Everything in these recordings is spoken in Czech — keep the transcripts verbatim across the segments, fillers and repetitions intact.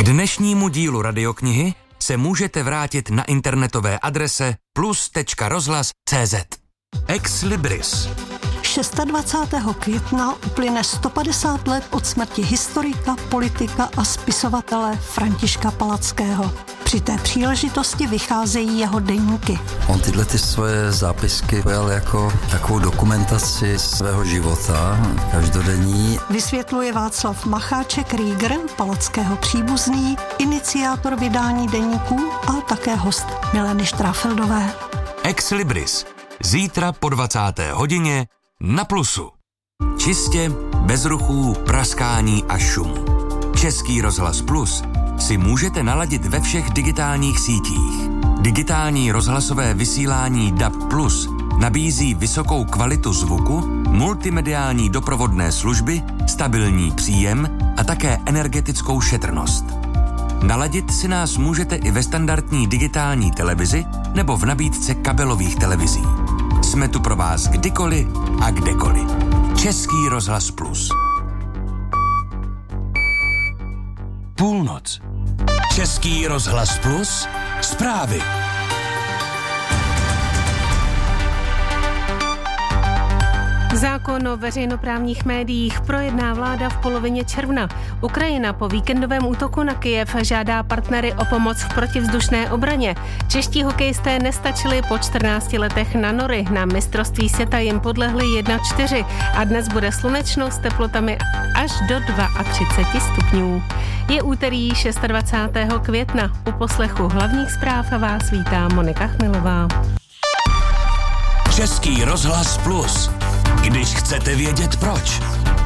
K dnešnímu dílu Radioknihy se můžete vrátit na internetové adrese plus tečka rozhlas tečka cé zet. Ex Libris. dvacátého šestého května uplyne sto padesát let od smrti historika, politika a spisovatele Františka Palackého. Při té příležitosti vycházejí jeho deníky. On tyhle ty svoje zápisky pojal jako takovou dokumentaci svého života, každodenní. Vysvětluje Václav Macháček-Rieger, Palackého příbuzný, iniciátor vydání deníků a také host Mileny Štráfeldové. Ex Libris. Zítra po dvacáté hodině na Plusu. Čistě, bez ruchů, praskání a šumu. Český rozhlas Plus si můžete naladit ve všech digitálních sítích. Digitální rozhlasové vysílání D A B Plus nabízí vysokou kvalitu zvuku, multimediální doprovodné služby, stabilní příjem a také energetickou šetrnost. Naladit si nás můžete i ve standardní digitální televizi nebo v nabídce kabelových televizí. Jsme tu pro vás kdykoliv a kdekoliv. Český rozhlas Plus. Půlnoc. Český rozhlas Plus. Zprávy. Zákon o veřejnoprávních médiích projedná vláda v polovině června. Ukrajina po víkendovém útoku na Kyjev žádá partnery o pomoc v protivzdušné obraně. Čeští hokejisté nestačili po čtrnácti letech na nory. Na mistrovství světa jim podlehli jedna čtyři a dnes bude slunečno s teplotami až do třicet dva stupňů. Je úterý dvacátého šestého května. U poslechu hlavních zpráv vás vítá Monika Chmilová. Český rozhlas Plus. Když chcete vědět proč.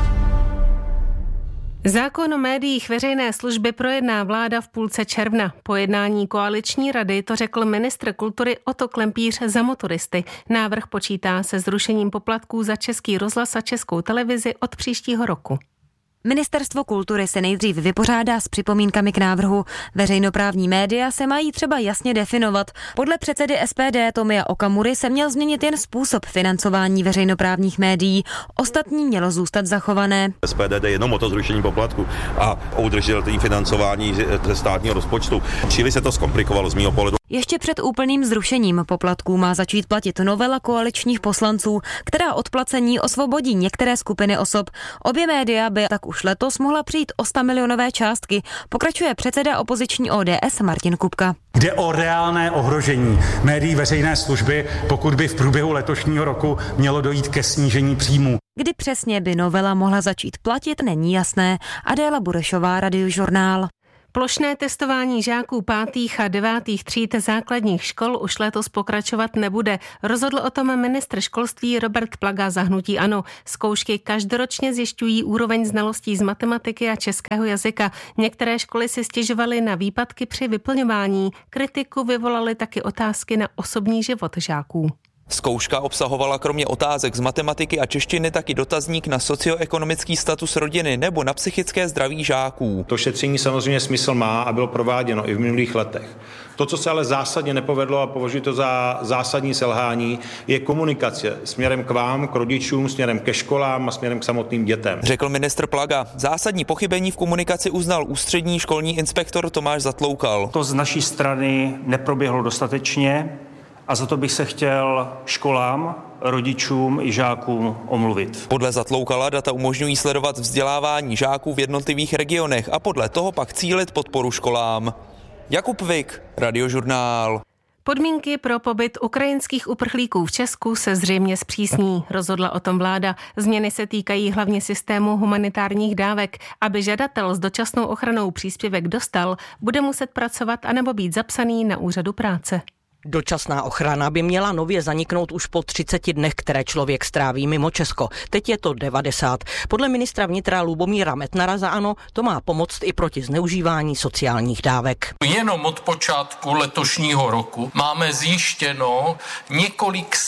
Zákon o médiích veřejné služby projedná vláda v půlce června. Po jednání koaliční rady to řekl ministr kultury Otto Klempíř za motoristy. Návrh počítá se zrušením poplatků za Český rozhlas a Českou televizi od příštího roku. Ministerstvo kultury se nejdřív vypořádá s připomínkami k návrhu. Veřejnoprávní média se mají třeba jasně definovat. Podle předsedy S P D Tomia Okamury se měl změnit jen způsob financování veřejnoprávních médií. Ostatní mělo zůstat zachované. S P D jde jenom o to zrušení poplatku a udržel tým financování ze státního rozpočtu. Čili se to zkomplikovalo z mýho pohledu. Ještě před úplným zrušením poplatků má začít platit novela koaličních poslanců, která od placení osvobodí některé skupiny osob. Obě média by tak už letos mohla přijít o sto milionové částky, pokračuje předseda opoziční O D S Martin Kupka. Jde o reálné ohrožení médií veřejné služby, pokud by v průběhu letošního roku mělo dojít ke snížení příjmů. Kdy přesně by novela mohla začít platit, není jasné. Adéla Burešová, Radiožurnál. Plošné testování žáků pátých a devátých tříd základních škol už letos pokračovat nebude. Rozhodl o tom ministr školství Robert Plaga za hnutí ANO. Zkoušky každoročně zjišťují úroveň znalostí z matematiky a českého jazyka. Některé školy si stěžovaly na výpadky při vyplňování. Kritiku vyvolaly taky otázky na osobní život žáků. Zkouška obsahovala kromě otázek z matematiky a češtiny taky dotazník na socioekonomický status rodiny nebo na psychické zdraví žáků. To šetření samozřejmě smysl má a bylo prováděno i v minulých letech. To, co se ale zásadně nepovedlo a považuji to za zásadní selhání, je komunikace směrem k vám, k rodičům, směrem ke školám a směrem k samotným dětem. Řekl ministr Plaga. Zásadní pochybení v komunikaci uznal ústřední školní inspektor Tomáš Zatloukal. To z naší strany neproběhlo dostatečně. A za to bych se chtěl školám, rodičům i žákům omluvit. Podle Zatloukala data umožňují sledovat vzdělávání žáků v jednotlivých regionech a podle toho pak cílit podporu školám. Jakub Vik, Radiožurnál. Podmínky pro pobyt ukrajinských uprchlíků v Česku se zřejmě zpřísní, rozhodla o tom vláda. Změny se týkají hlavně systému humanitárních dávek. Aby žadatel s dočasnou ochranou příspěvek dostal, bude muset pracovat anebo být zapsaný na úřadu práce. Dočasná ochrana by měla nově zaniknout už po třiceti dnech, které člověk stráví mimo Česko. Teď je to devadesát. Podle ministra vnitra Lubomíra Metnara za ANO to má pomoct i proti zneužívání sociálních dávek. Jenom od počátku letošního roku máme zjištěno několik set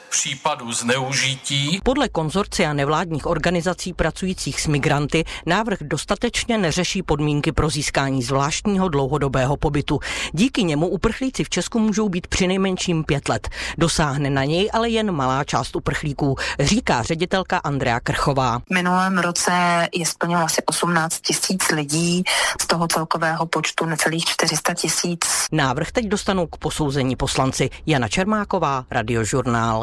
případů zneužití. Podle konzorcia nevládních organizací pracujících s migranty návrh dostatečně neřeší podmínky pro získání zvláštního dlouhodobého pobytu. Díky němu uprchlíci v Česku můžou být přinejmenším pět let. Dosáhne na něj ale jen malá část uprchlíků, říká ředitelka Andrea Krchová. V minulém roce je splnilo asi osmnáct tisíc lidí, z toho celkového počtu necelých čtyři sta tisíc. Návrh teď dostanou k posouzení poslanci. Jana Čermáková, Radiožurnál.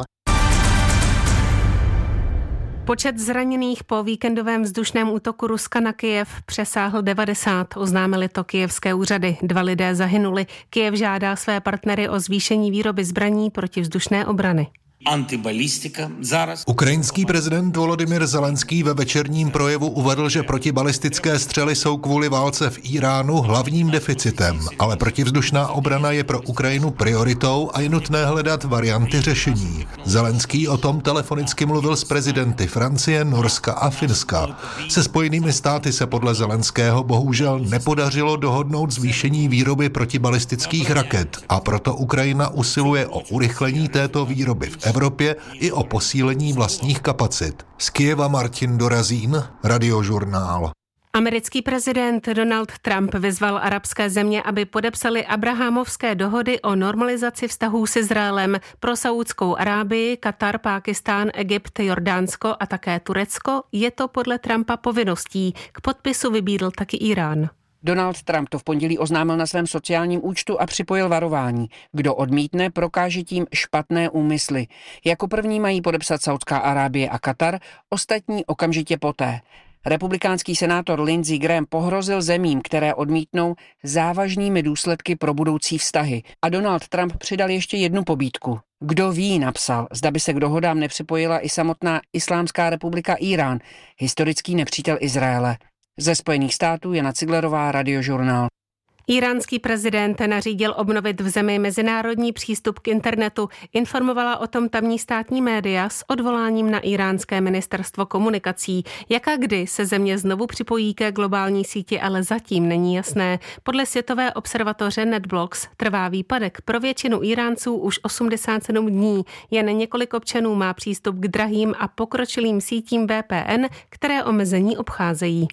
Počet zraněných po víkendovém vzdušném útoku Ruska na Kyjev přesáhl devadesát, oznámili to kyjevské úřady. Dva lidé zahynuli. Kyjev žádá své partnery o zvýšení výroby zbraní protivzdušné obrany. Antibalistika zaraz. Ukrajinský prezident Volodymyr Zelenský ve večerním projevu uvedl, že protibalistické střely jsou kvůli válce v Iránu hlavním deficitem, ale protivzdušná obrana je pro Ukrajinu prioritou a je nutné hledat varianty řešení. Zelenský o tom telefonicky mluvil s prezidenty Francie, Norska a Finska. Se Spojenými státy se podle Zelenského bohužel nepodařilo dohodnout zvýšení výroby protibalistických raket a proto Ukrajina usiluje o urychlení této výroby v Evropě i o posílení vlastních kapacit. Z Kyjeva Martin Dorazín, Radiožurnál. Americký prezident Donald Trump vyzval arabské země, aby podepsali abrahamovské dohody o normalizaci vztahů s Izraelem. Pro Saúdskou Arábii, Katar, Pákistán, Egypt, Jordánsko a také Turecko je to podle Trumpa povinností. K podpisu vybídl taky Irán. Donald Trump to v pondělí oznámil na svém sociálním účtu a připojil varování. Kdo odmítne, prokáže tím špatné úmysly. Jako první mají podepsat Saudská Arábie a Katar, ostatní okamžitě poté. Republikánský senátor Lindsey Graham pohrozil zemím, které odmítnou, závažnými důsledky pro budoucí vztahy. A Donald Trump přidal ještě jednu pobídku. Kdo ví, napsal, zda by se k dohodám nepřipojila i samotná Islámská republika Irán, historický nepřítel Izraele. Ze Spojených států Jana Ciglerová, Radiožurnál. Iránský prezident nařídil obnovit v zemi mezinárodní přístup k internetu. Informovala o tom tamní státní média s odvoláním na iránské ministerstvo komunikací. Jak a kdy se země znovu připojí ke globální síti, ale zatím není jasné. Podle světové observatoře NetBlocks trvá výpadek pro většinu Iránců už osmdesát sedm dní. Jen několik občanů má přístup k drahým a pokročilým sítím V P N, které omezení obcházejí.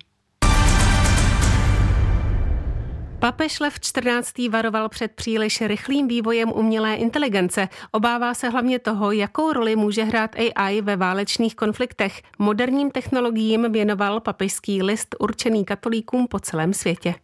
Papež Lev čtrnáctý varoval před příliš rychlým vývojem umělé inteligence. Obává se hlavně toho, jakou roli může hrát A I ve válečných konfliktech. Moderním technologiím věnoval papežský list určený katolíkům po celém světě.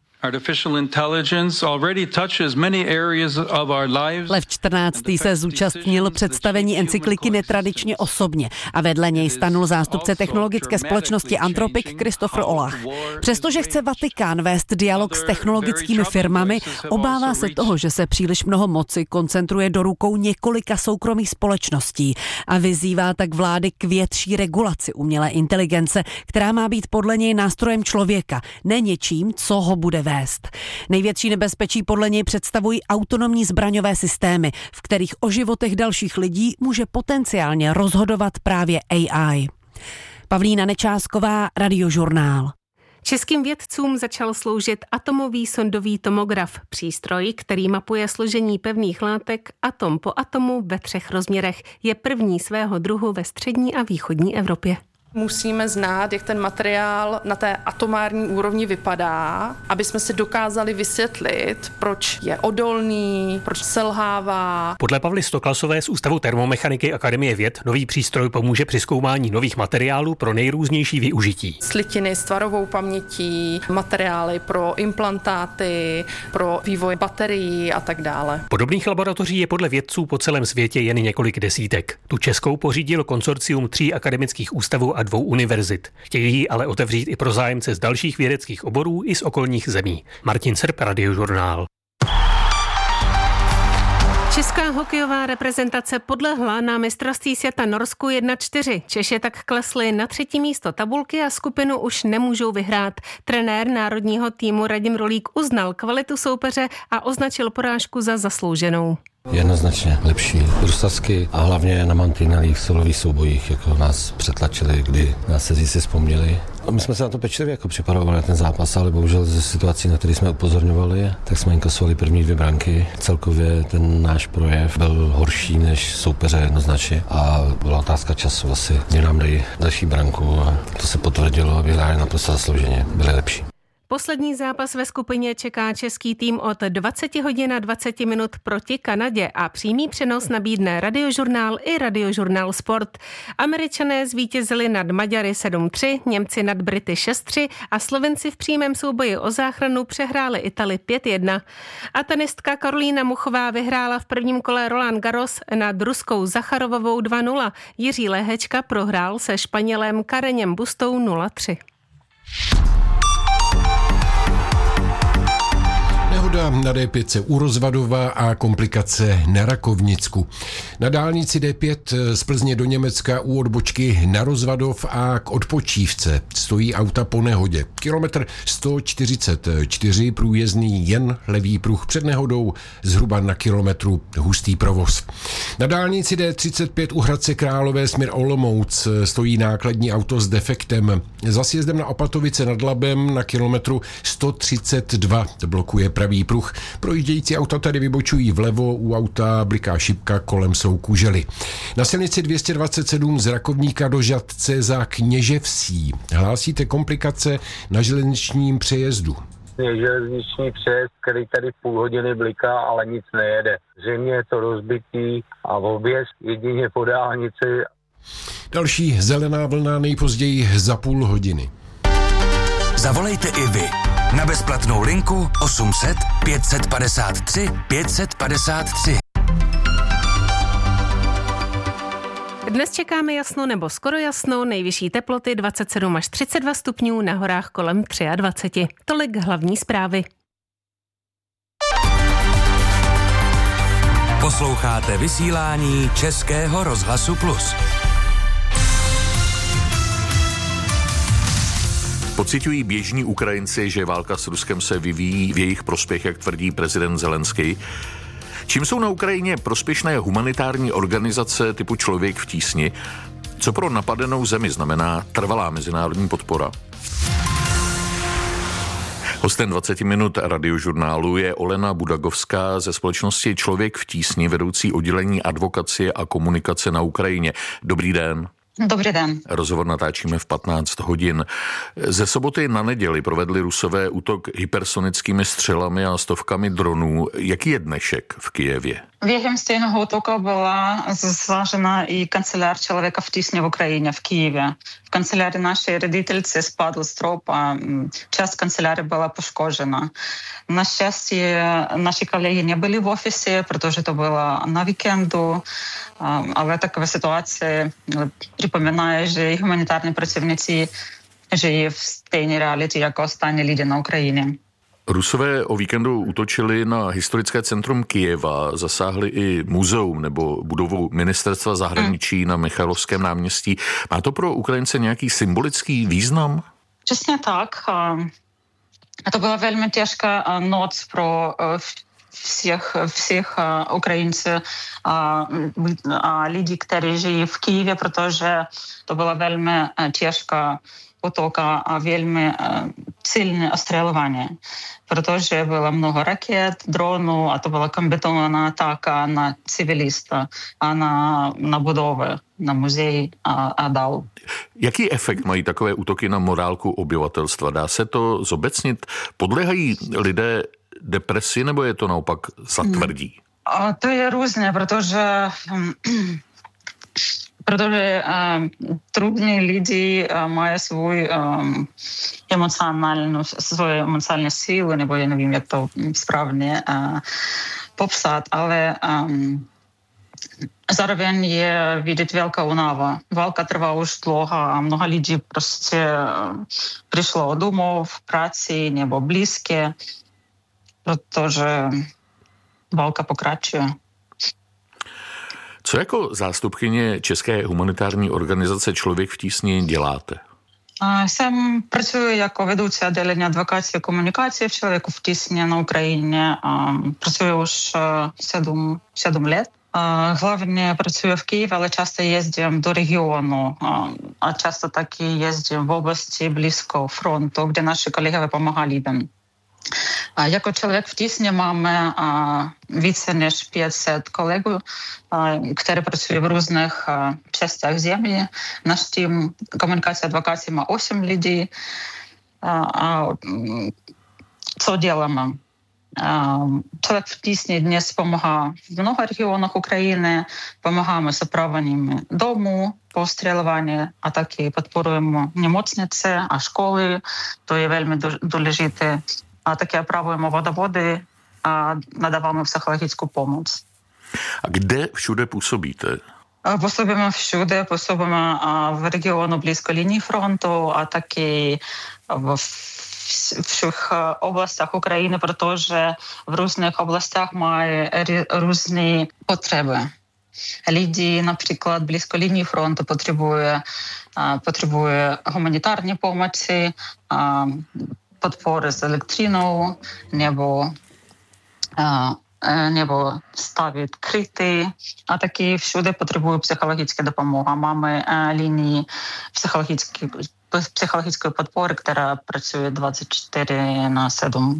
Lev čtrnáctý se zúčastnil představení encykliky netradičně osobně a vedle něj stanul zástupce technologické společnosti Anthropic Christopher Olach. Přestože chce Vatikán vést dialog s technologickými firmami, obává se toho, že se příliš mnoho moci koncentruje do rukou několika soukromých společností a vyzývá tak vlády k větší regulaci umělé inteligence, která má být podle něj nástrojem člověka, ne něčím, co ho bude vést. Největší nebezpečí podle něj představují autonomní zbraňové systémy, v kterých o životech dalších lidí může potenciálně rozhodovat právě A I. Pavlína Nečásková, Radiožurnál. Českým vědcům začal sloužit atomový sondový tomograf, přístroj, který mapuje složení pevných látek atom po atomu ve třech rozměrech. Je první svého druhu ve střední a východní Evropě. Musíme znát, jak ten materiál na té atomární úrovni vypadá, aby jsme si dokázali vysvětlit, proč je odolný, proč selhává. Podle Pavly Stoklasové z Ústavu termomechaniky Akademie věd nový přístroj pomůže při zkoumání nových materiálů pro nejrůznější využití. Slitiny s tvarovou pamětí, materiály pro implantáty, pro vývoj baterií a tak dále. Podobných laboratoří je podle vědců po celém světě jen několik desítek. Tu českou pořídil konsorcium tří akademických ústavů a dvou univerzit. Chtějí ji ale otevřít i pro zájemce z dalších vědeckých oborů i z okolních zemí. Martin Serp, Radiožurnál. Česká hokejová reprezentace podlehla na mistrovství světa Norsku jedna čtyři. Češi tak klesli na třetí místo tabulky a skupinu už nemůžou vyhrát. Trenér národního týmu Radim Rolík uznal kvalitu soupeře a označil porážku za zaslouženou. Jednoznačně lepší rusasky a hlavně na mantinelích, solových soubojích, jako nás přetlačili, kdy nás se si vzpomněli. My jsme se na to pečlivě jako připravovali na ten zápas, ale bohužel ze situací, na které jsme upozorňovali, tak jsme inkasovali první dvě branky. Celkově ten náš projev byl horší než soupeře jednoznačně a byla otázka času asi, kdy nám dají další branku a to se potvrdilo a vyhráli naprosto zaslouženě, byli lepší. Poslední zápas ve skupině čeká český tým od dvacet hodin a dvacet minut proti Kanadě a přímý přenos nabídne Radiožurnál i Radiožurnál Sport. Američané zvítězili nad Maďary sedm tři, Němci nad Brity šest tři a Slovenci v přímém souboji o záchranu přehráli Itali pět jedna. A tenistka Karolína Muchová vyhrála v prvním kole Roland Garros nad Ruskou Zacharovovou dva nula. Jiří Lehečka prohrál se Španělem Kareněm Bustou nula tři. Nehoda na D pět u Rozvadova a komplikace na Rakovnicku. Na dálnici D pět z Plzně do Německa u odbočky na Rozvadov a k Odpočívce stojí auta po nehodě. Kilometr sto čtyřicet čtyři, průjezdný jen levý pruh, před nehodou zhruba na kilometru hustý provoz. Na dálnici D třicet pět u Hradce Králové směr Olomouc stojí nákladní auto s defektem. Za sjezdem na Opatovice nad Labem na kilometru sto třicet dva blokuje pravý pruh. Projíždějící auta tady vybočují vlevo, u auta bliká šipka, kolem jsou kužely. Na silnici dvě stě dvacet sedm z Rakovníka do Žatce za Kněževsí hlásíte komplikace na železničním přejezdu. Je železniční přejezd, který tady půl hodiny bliká, ale nic nejede. Zřejmě je to rozbitý a objezd jedině po dálnici. Další zelená vlna nejpozději za půl hodiny. Zavolejte i vy na bezplatnou linku osm set pět padesát tři pět padesát tři. Dnes čekáme jasno nebo skoro jasno, nejvyšší teploty dvacet sedm až třicet dva stupňů, na horách kolem dvacet tři. Tolik hlavní zprávy. Posloucháte vysílání Českého rozhlasu Plus. Pociťují běžní Ukrajinci, že válka s Ruskem se vyvíjí v jejich prospěch, jak tvrdí prezident Zelenský. Čím jsou na Ukrajině prospěšné humanitární organizace typu Člověk v tísni? Co pro napadenou zemi znamená trvalá mezinárodní podpora? Hostem dvacet minut Radiožurnálu je Olena Budagovská ze společnosti Člověk v tísni, vedoucí oddělení advokacie a komunikace na Ukrajině. Dobrý den. Dobrý den. Rozhovor natáčíme v patnáct hodin. Ze soboty na neděli provedli Rusové útok hypersonickými střelami a stovkami dronů. Jaký je dnešek v Kyjevě? Během stejného útoku byla zasažena i kancelář Člověka v tísni v Ukrajině, v Kyjevě. V kanceláři naší ředitelce spadl strop a část kanceláře byla poškozena. Naštěstí naši kolegy nebyli v ofisi, protože to bylo na víkendu, ale taková situace připomíná, že i humanitární pracovníci žijí v stejné realitě jako ostatní lidi na Ukrajině. Rusové o víkendu útočili na historické centrum Kyjeva, zasáhli i muzeum nebo budovu ministerstva zahraničí mm. na Michailovském náměstí. Má to pro Ukrajince nějaký symbolický význam? Přesně tak. To byla velmi těžká noc pro všech, všech Ukrajinců a, a lidi, kteří žijí v Kyjevě, protože to byla velmi těžká útoka a velmi silné ostřelování, protože bylo mnoho raket, dronů a to byla kombinovaná ataka na civilista a na, na budovy, na muzej a, a dál. Jaký efekt mají takové útoky na morálku obyvatelstva? Dá se to zobecnit? Podléhají lidé depresi, nebo je to naopak zatvrdí? A to je různé, protože protože uh, trudní lidi uh, mají svůj um, emocionální, svoje emocionální sílu, nebo já nevím, jak to správně uh, popsat, ale um, zároveň je vidět velká únava. Válka trvá už dlouho a mnoho lidí prostě uh, přišlo domov, práci nebo blízké, protože válka pokračuje. Co jako zástupkyně České humanitární organizace Člověk v tísni děláte? Jsem pracuji jako vedoucí oddělení advokacie a komunikace v Člověku v tísni na Ukrajině. Pracuji už sedm, sedm let Главне працюю в Києві, але часто їздимо до регіону, а часто так і їздимо в області близько фронту, де наші колеги допомагали нам. Jako człowiek w Tisnie mamy więcej niż pięćset kolegów, którzy pracują w różnych częściach ziemi. Nasz team komunikacji adwokacji ma osiem ludzi. Co działamy? Człowiek w Tisnie dnes pomaga w mnoho regionach Ukrainy. Pomagamy z oprawaniem domu po strzelowaniu, a takie podporujemy niemocnice, a szkoły. To jest bardzo důležité. A také opravujeme vodovody a nadáváme psychologickou pomoc. A kde všude působíte? Působíme všude, působíme v regionu blízko linii frontu a taky v všech oblastech Ukrajiny, protože v různých oblastech mají různé potřeby. Lidi například blízko linii frontu potřebují, potřebují humanitární pomoci, podpory s elektřinou nebo, nebo stavit kryty a taky všude potřebují psychologické dopomohy. Máme linii psychologické, psychologické podpory, která pracuje dvacet čtyři na sedm.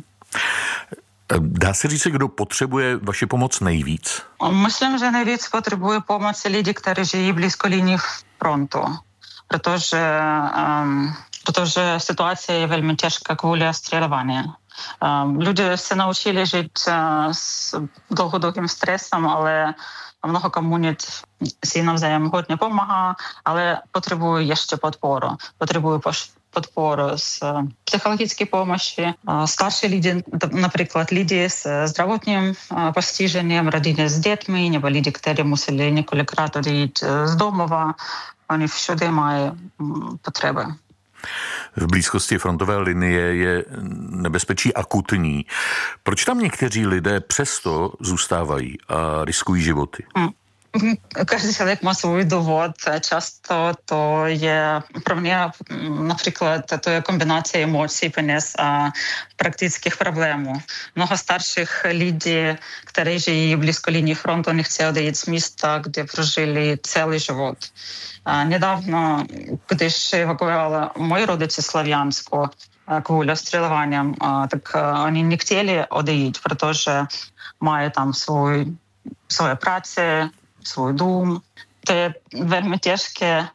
Dá se říct, kdo potřebuje vaši pomoc nejvíc? Myslím, že nejvíc potřebuje pomoc lidi, kteří žijí blízko linii frontu, protože um, protože ситуація є вельми тяжка kvůli стрілювання. Люди се навчили жити з довгодовгим стресом, але много комунит си навзаєм годně pomáhá, ale потребує ще podporu. Потребує podporu z psychologické pomoci. Starší lidi, například lidi s zdravotním postižením, rodiny s dětmi, nebo lidi, kteří museli několikrát odejít z domova, oni všude mají potřeby. V blízkosti frontové linie je nebezpečí akutní. Proč tam někteří lidé přesto zůstávají a riskují životy? Hmm. Každý člověk má svůj důvod. Často to je, pro mě například, to je kombinace emocí, peněz a praktických problémů. Mnoho starších lidí, kteří žijí blízko linii frontu, nechtějí odejít z místa, kde prožili celý život. A недавно, když evakuovali moji rodiče Slaviansku kvůli střelování, tak oni nechtěli odejít, protože mají tam svůj, svoje práce, svůj dům. To je velmi těžké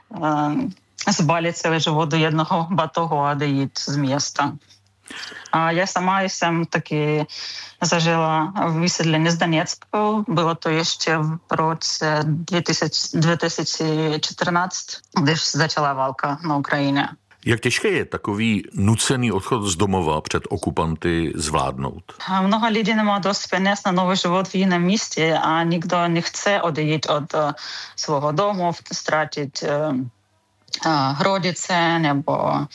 zbalit celý život do jednoho batohu a odejít z města. A já sama jsem taky zažila vysídlení z Donecku. Bylo to ještě v roce dva tisíce čtrnáct, když začala válka na Ukrajině. Jak těžké je takový nucený odchod z domova před okupanty zvládnout? Mnoho lidí nemá dost peněz na nový život v jiném místě a nikdo nechce odejít od svého domu, ztratit rodiče nebo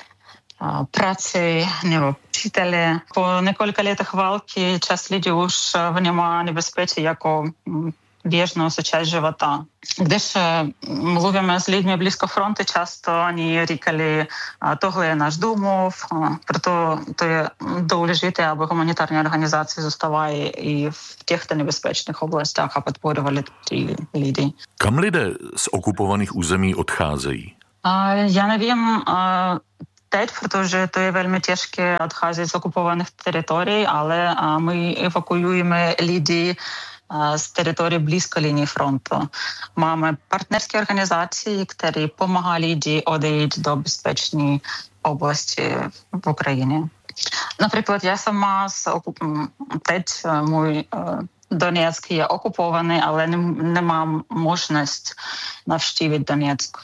práci nebo přítele. Po několika letech války část lidí už vnímá nebezpečí jako běžnou součást života. Když mluvíme s lidmi blízko frontu, často oni říkali, tohle je náš domov, proto to je důležité, aby humanitární organizace zůstávají i v těchto nebezpečných oblastech a podporovali ty lidi. Kam lidé z okupovaných území odcházejí? Já nevím, teď, protože to je velmi těžké odcházet z okupovaných teritorií, ale my evakuujeme lidi z teritorii blízko linii frontu. Máme partnerské organizace, které pomáhají lidi odejít do bezpečné oblasti v Ukrajině. Například já sama teď můj Donetsk je okupovaný, ale nemám možnost navštívit Donetsk.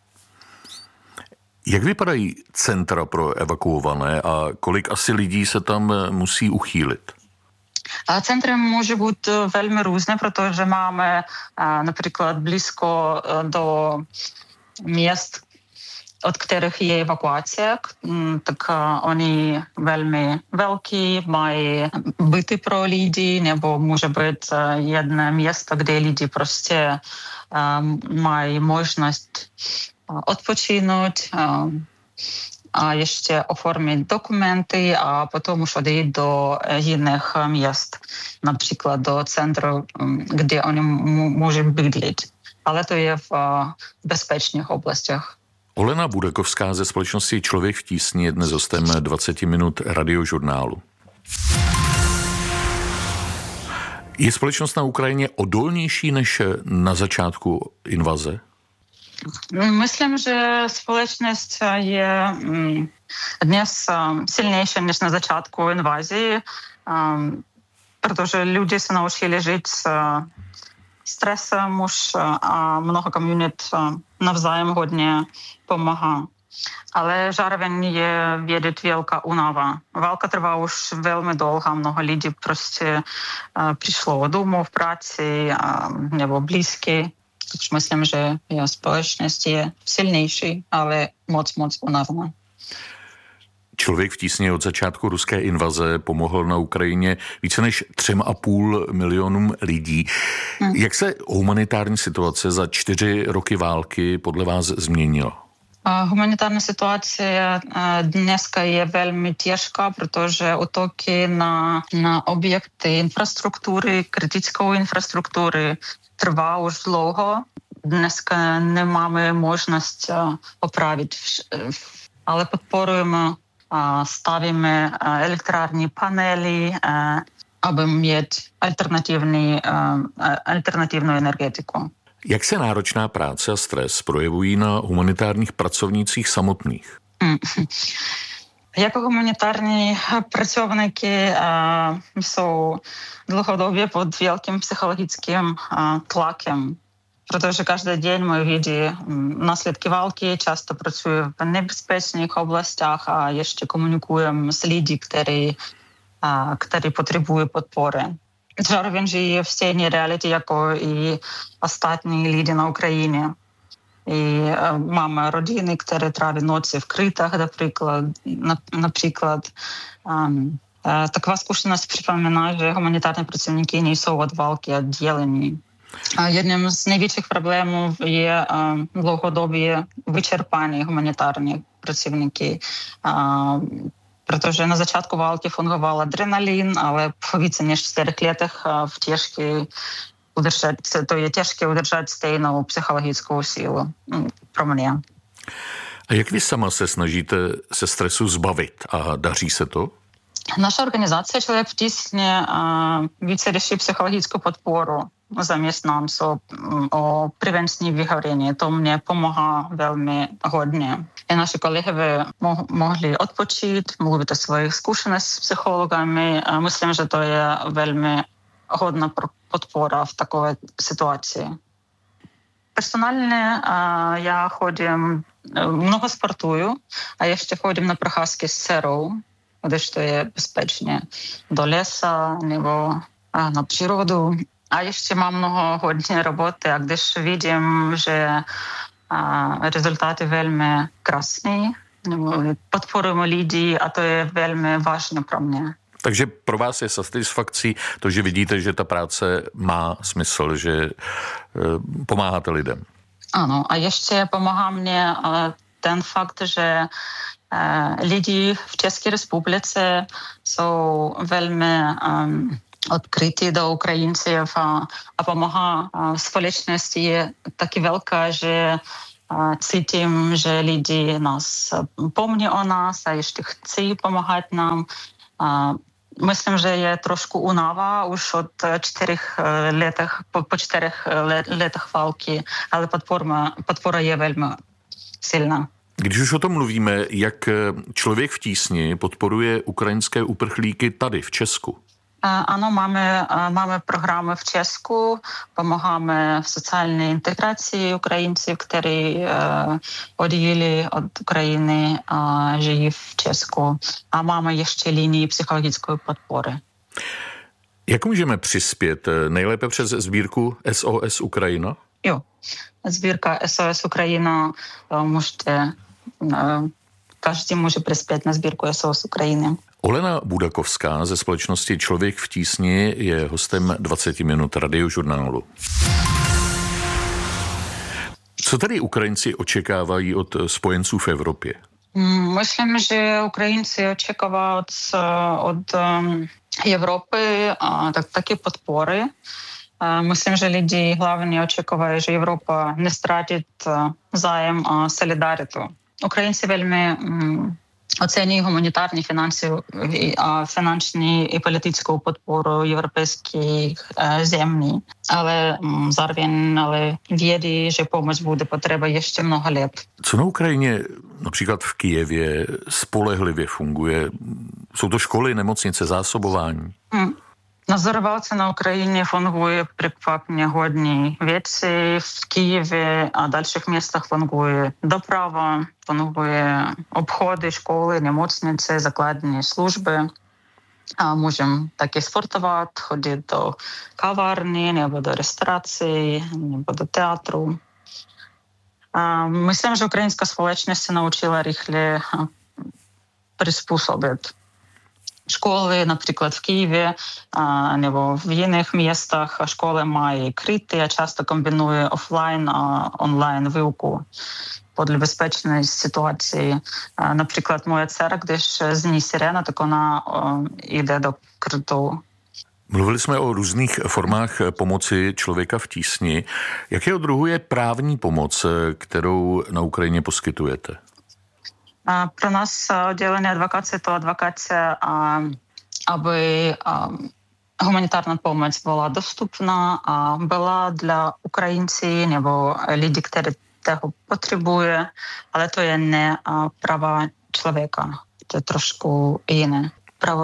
Jak vypadají centra pro evakuované a kolik asi lidí se tam musí uchýlit? Centry může být velmi různé, protože máme například blízko do měst, od kterých je evakuace, tak oni velmi velký, mají byty pro lidi, nebo může být jedno město, kde lidi prostě mají možnost odpočinout, a ještě oformit dokumenty a potom už odejít do jiných měst, například do centru, kde oni můžou bydlet. Ale to je v bezpečných oblastech. Olena Budakovská ze společnosti Člověk v tísni je dnes hostem dvacet minut radiožurnálu. Je společnost na Ukrajině odolnější než na začátku invaze? Myslím, že společnost je dnes silnější než na začátku invaze, protože lidi se naučili žít s stresem už a mnoho komunit navzájem hodně pomáhá. Ale zároveň je vidět velká únava. Válka trvá už velmi dlouho, mnoho lidí prostě přišlo domů v práci nebo blízky. Takže myslím, že je společnost je silnější, ale moc, moc unavná. Člověk v tísni od začátku ruské invaze pomohl na Ukrajině více než třem a půl milionům lidí. Hmm. Jak se humanitární situace za čtyři roky války podle vás změnila? Humanitární situace dneska je velmi těžká, protože útoky na, na objekty infrastruktury, kritickou infrastruktury trvá už dlouho. Dneska nemáme možnost opravit, ale podporujeme, stavíme elektrární panely, aby mít alternativní, alternativní energetiku. Jak se náročná práce a stres projevují na humanitárních pracovnících samotných? Jako humanitární pracovníky jsou dlouhodobě pod velkým psychologickým tlakem, protože každý den my vidí následky války, často pracují v nebezpečných oblastech a ještě komunikujeme s lidmi, kteří, kteří potřebují podpory. Zároveň žijí v stejné realitě jako i ostatní lidi na Ukrajině. I máme rodiny, které tráví noci v krytách, například. například. Um, taková zkušenost připomíná, že humanitární pracovníky nejsou od války oddělení. Jedním z největších problémů je um, dlouhodobě vyčerpání humanitárních pracovníků. Um, Protože na začátku války fungoval adrenalin, ale po více než čtyřech letech v těžké udržet, to je těžké udržet stejnou psychologickou sílu pro mě. A jak vy sama se snažíte se stresu zbavit a daří se to? Naša organizace Člověk v tísni více řeší psychologickou podporu zaměstnanců o prevenční vyhoření. To mě pomáhá velmi hodně. I naši kolegové mo- mohli odpočít, mluvit o svých zkušenostech s psychologami. Myslím, že to je velmi hodná podpora v takové situaci. Personálně já chodím, mnoho sportuju, a ještě chodím na procházky s dcerou, když to je bezpečně, do lesa nebo na přírodu. A ještě mám mnoho hodně roboty, a když vidím, že a, rezultaty velmi krásné, podporujeme lidi, a to je velmi vážné pro mě. Takže pro vás je satisfakcí to, že vidíte, že ta práce má smysl, že e, pomáháte lidem. Ano, a ještě pomáhá mě ten fakt, že e, lidi v České republice jsou velmi um, odkrytí do Ukrajinců a, a pomáhá a společnosti je taky velká, že a, cítím, že lidi nás pomní o nás a ještě chci pomáhat nám. A, myslím, že je trošku únava už od čtyřech letech, po, po čtyřech letech války, ale podpora, podpora je velmi silná. Když už o tom mluvíme, jak Člověk v tísni podporuje ukrajinské uprchlíky tady v Česku? Ano, máme, máme programy v Česku, pomáháme v sociální integraci Ukrajinců, kteří odjeli od Ukrajiny a žijí v Česku. A máme ještě linii psychologické podpory. Jak můžeme přispět? Nejlépe přes sbírku S O S Ukrajina? Jo, sbírka S O S Ukrajina, můžete, každý může přispět na sbírku S O S Ukrajiny. Olena Budakovská ze společnosti Člověk v tísni je hostem dvacet minut radiožurnálu. Co tedy Ukrajinci očekávají od spojenců v Evropě? Myslím, že Ukrajinci očekávají od Evropy tak, taky podpory. Myslím, že lidi hlavně očekávají, že Evropa nestratí zájem a solidaritu. Українці вельми оцінюють гуманітарні, фінансові, фінансові і політичну підпору європейських землі. Але zároveň ale vědí, že pomoc bude potřeba ještě mnoho let. Co na Ukrajině, například v Kyjevě, spolehlivě funguje? Jsou to školy, nemocnice, zásobování? Hmm. Na Зорвалці на Україні фунгує приквапні годні věci, в Києві а дальших містах фунгує доправа, фунгує обходи, школи, немocnice, закладні служби. А можемо так і спортувати, ходити до каварні, або до ресторації, або до театру. А, myslím, že ukrajinská společnost se naučila rychle приспособити. Школи, наприклад, в Києві а, nebo в інших містах школи мають крити, а часто комбінує офлайн, а онлайн вивку для безпечної ситуації. А, наприклад, моя дцера, když zní sirena, tak ona o, jde do krytu. Mluvili jsme o různých formách pomoci člověka v tísni. Jakého druhu je právní pomoc, kterou na Ukrajině poskytujete? Про нас відділення адвокації, то адвокація, аби гуманітарна допомога була доступна, була для українців або людей, які того потребують, але то є не права чоловіка, це трошки інше.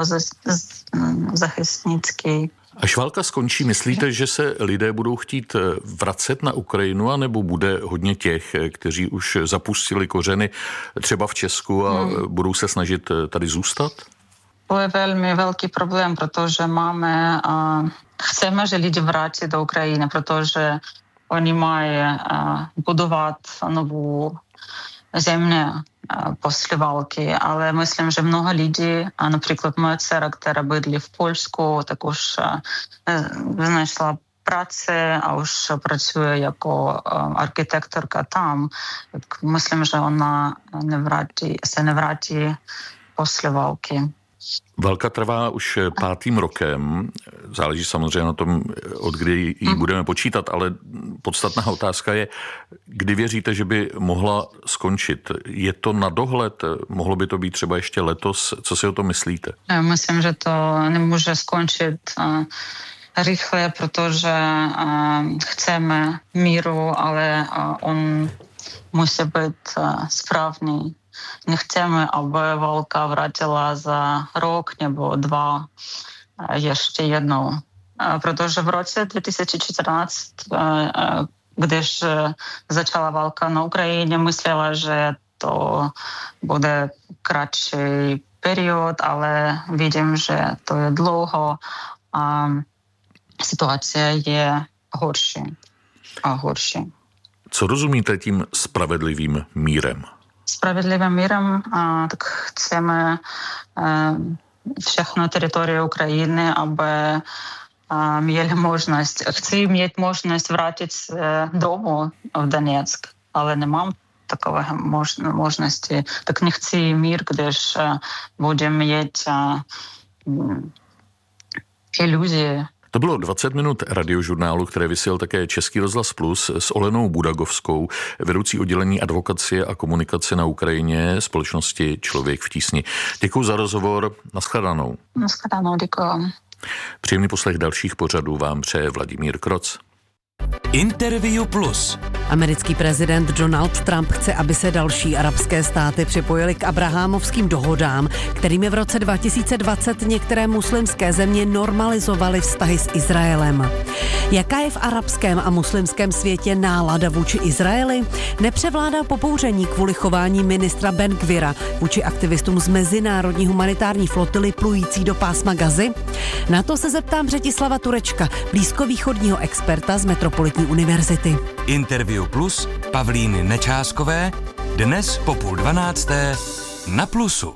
Pravozahysnický. Až válka skončí, myslíte, že se lidé budou chtít vracet na Ukrajinu, anebo bude hodně těch, kteří už zapustili kořeny třeba v Česku a hmm. budou se snažit tady zůstat? To je velmi velký problém, protože máme, uh, chceme, že lidi vrátí do Ukrajiny, protože oni mají uh, budovat novou země после války, ale myslím, že mnoho lidí, a například moje dcera, která bydlí v Polsku, tak už znайшла práci a už pracuje jako architektorka tam. Tak myslím, že ona nevrátí, se nevrátí после války. Válka trvá už pátým rokem. Záleží samozřejmě na tom, od kdy ji budeme počítat, ale podstatná otázka je, kdy věříte, že by mohla skončit? Je to na dohled? Mohlo by to být třeba ještě letos? Co si o tom myslíte? Já myslím, že to nemůže skončit rychle, protože chceme míru, ale on musí být správný. Nechceme, aby válka vrátila za rok nebo dva ještě jednou. Protože v roce dva tisíce čtrnáct, když začala válka na Ukrajině, myslela, že to bude kratší period, ale vidím, že to je dlouho a situace je horší a horší. Co rozumíte tím spravedlivým mírem? Spravedlivým mírem, a, tak chceme a, všechno teritorie Ukrajiny, aby a, měli možnost, chci mít možnost vrátit se domů v Donetsk, ale nemám takové mož, možnosti. Tak nechci mír, když budeme mít iluzie. To bylo dvacet minut radiožurnálu, které vysílal také Český rozhlas Plus s Olenou Budagovskou, vedoucí oddělení advokacie a komunikace na Ukrajině společnosti Člověk v tísni. Děkuji za rozhovor. Naschledanou. Naschledanou, děkuji. Příjemný poslech dalších pořadů vám přeje Vladimír Kroc. Interview Plus. Americký prezident Donald Trump chce, aby se další arabské státy připojily k abrahámovským dohodám, kterými v roce dva tisíce dvacet některé muslimské země normalizovaly vztahy s Izraelem. Jaká je v arabském a muslimském světě nálada vůči Izraeli? Nepřevládá popouření kvůli chování ministra Ben Gvira vůči aktivistům z mezinárodní humanitární flotily plující do pásma Gazy? Na to se zeptám Břetislava Turečka, blízkovýchodního experta z Metropolitní univerzity. Interview Plus Pavlíny Nečáskové dnes po půl dvanácté na Plusu.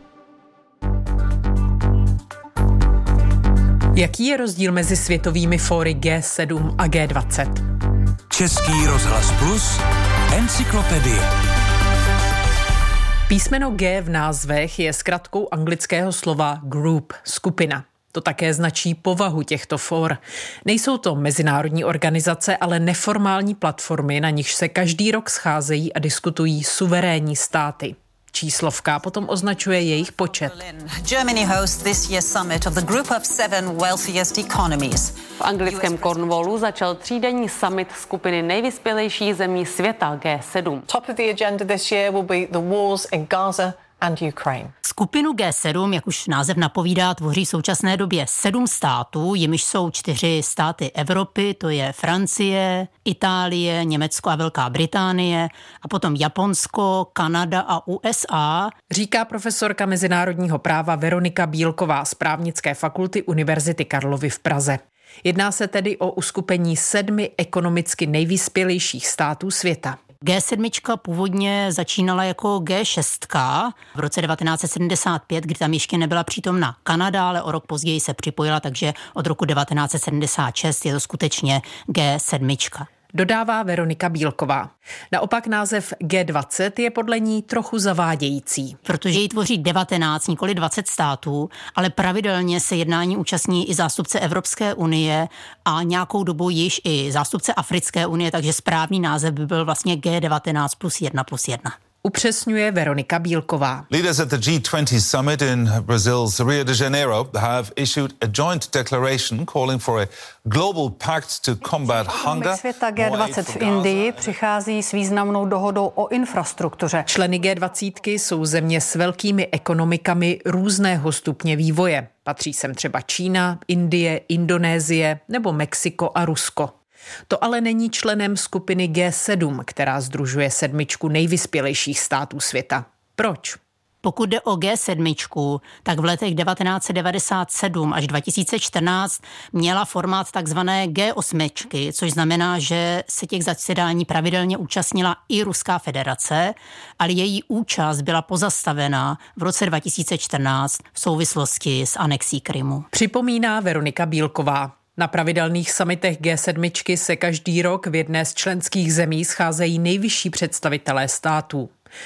Jaký je rozdíl mezi světovými fóry G sedm a G dvacet? Český rozhlas Plus Encyklopedie. Písmeno G v názvech je zkratkou anglického slova group, skupina. To také značí povahu těchto for. Nejsou to mezinárodní organizace, ale neformální platformy, na nichž se každý rok scházejí a diskutují suverénní státy. Číslovka potom označuje jejich počet. Germany hosts this year's summit of the group of seven wealthiest economies. V anglickém Cornwallu začal třídenní summit skupiny nejvyspělejších zemí světa G sedm. Top of the agenda this year will be the wars in Gaza and Ukraine. Skupinu G sedm, jak už název napovídá, tvoří v současné době sedm států, jimiž jsou čtyři státy Evropy, to je Francie, Itálie, Německo a Velká Británie, a potom Japonsko, Kanada a U S A. Říká profesorka mezinárodního práva Veronika Bílková z právnické fakulty Univerzity Karlovy v Praze. Jedná se tedy o uskupení sedmi ekonomicky nejvyspělejších států světa. G sedm původně začínala jako G šest v roce devatenáct set sedmdesát pět, kdy tam ještě nebyla přítomna Kanada, ale o rok později se připojila, takže od roku devatenáct set sedmdesát šest je to skutečně G sedm. Dodává Veronika Bílková. Naopak název G dvacet je podle ní trochu zavádějící. Protože ji tvoří devatenáct, nikoli dvacet států, ale pravidelně se jednání účastní i zástupce Evropské unie a nějakou dobu již i zástupce Africké unie, takže správný název by byl vlastně G devatenáct plus jedna plus jedna. Upřesňuje Veronika Bílková. Leaders at the G twenty summit in Brazil's Rio de Janeiro have issued a joint declaration calling for a global pact to combat hunger. Světa G dvacet v Indii přichází s významnou dohodou o infrastruktuře. Členy G dvacet jsou země s velkými ekonomikami různého stupně vývoje. Patří sem třeba Čína, Indie, Indonésie nebo Mexiko a Rusko. To ale není členem skupiny G sedm, která sdružuje sedmičku nejvyspělejších států světa. Proč? Pokud jde o G sedm, tak v letech devatenáct set devadesát sedm až dva tisíce čtrnáct měla formát takzvané G osm, což znamená, že se těch zasedání pravidelně účastnila i Ruská federace, ale její účast byla pozastavena v roce dva tisíce čtrnáct v souvislosti s anexí Krymu. Připomíná Veronika Bílková. Na pravidelných summitech G sedm se každý rok v jedné z členských zemí scházejí nejvyšší představitelé států.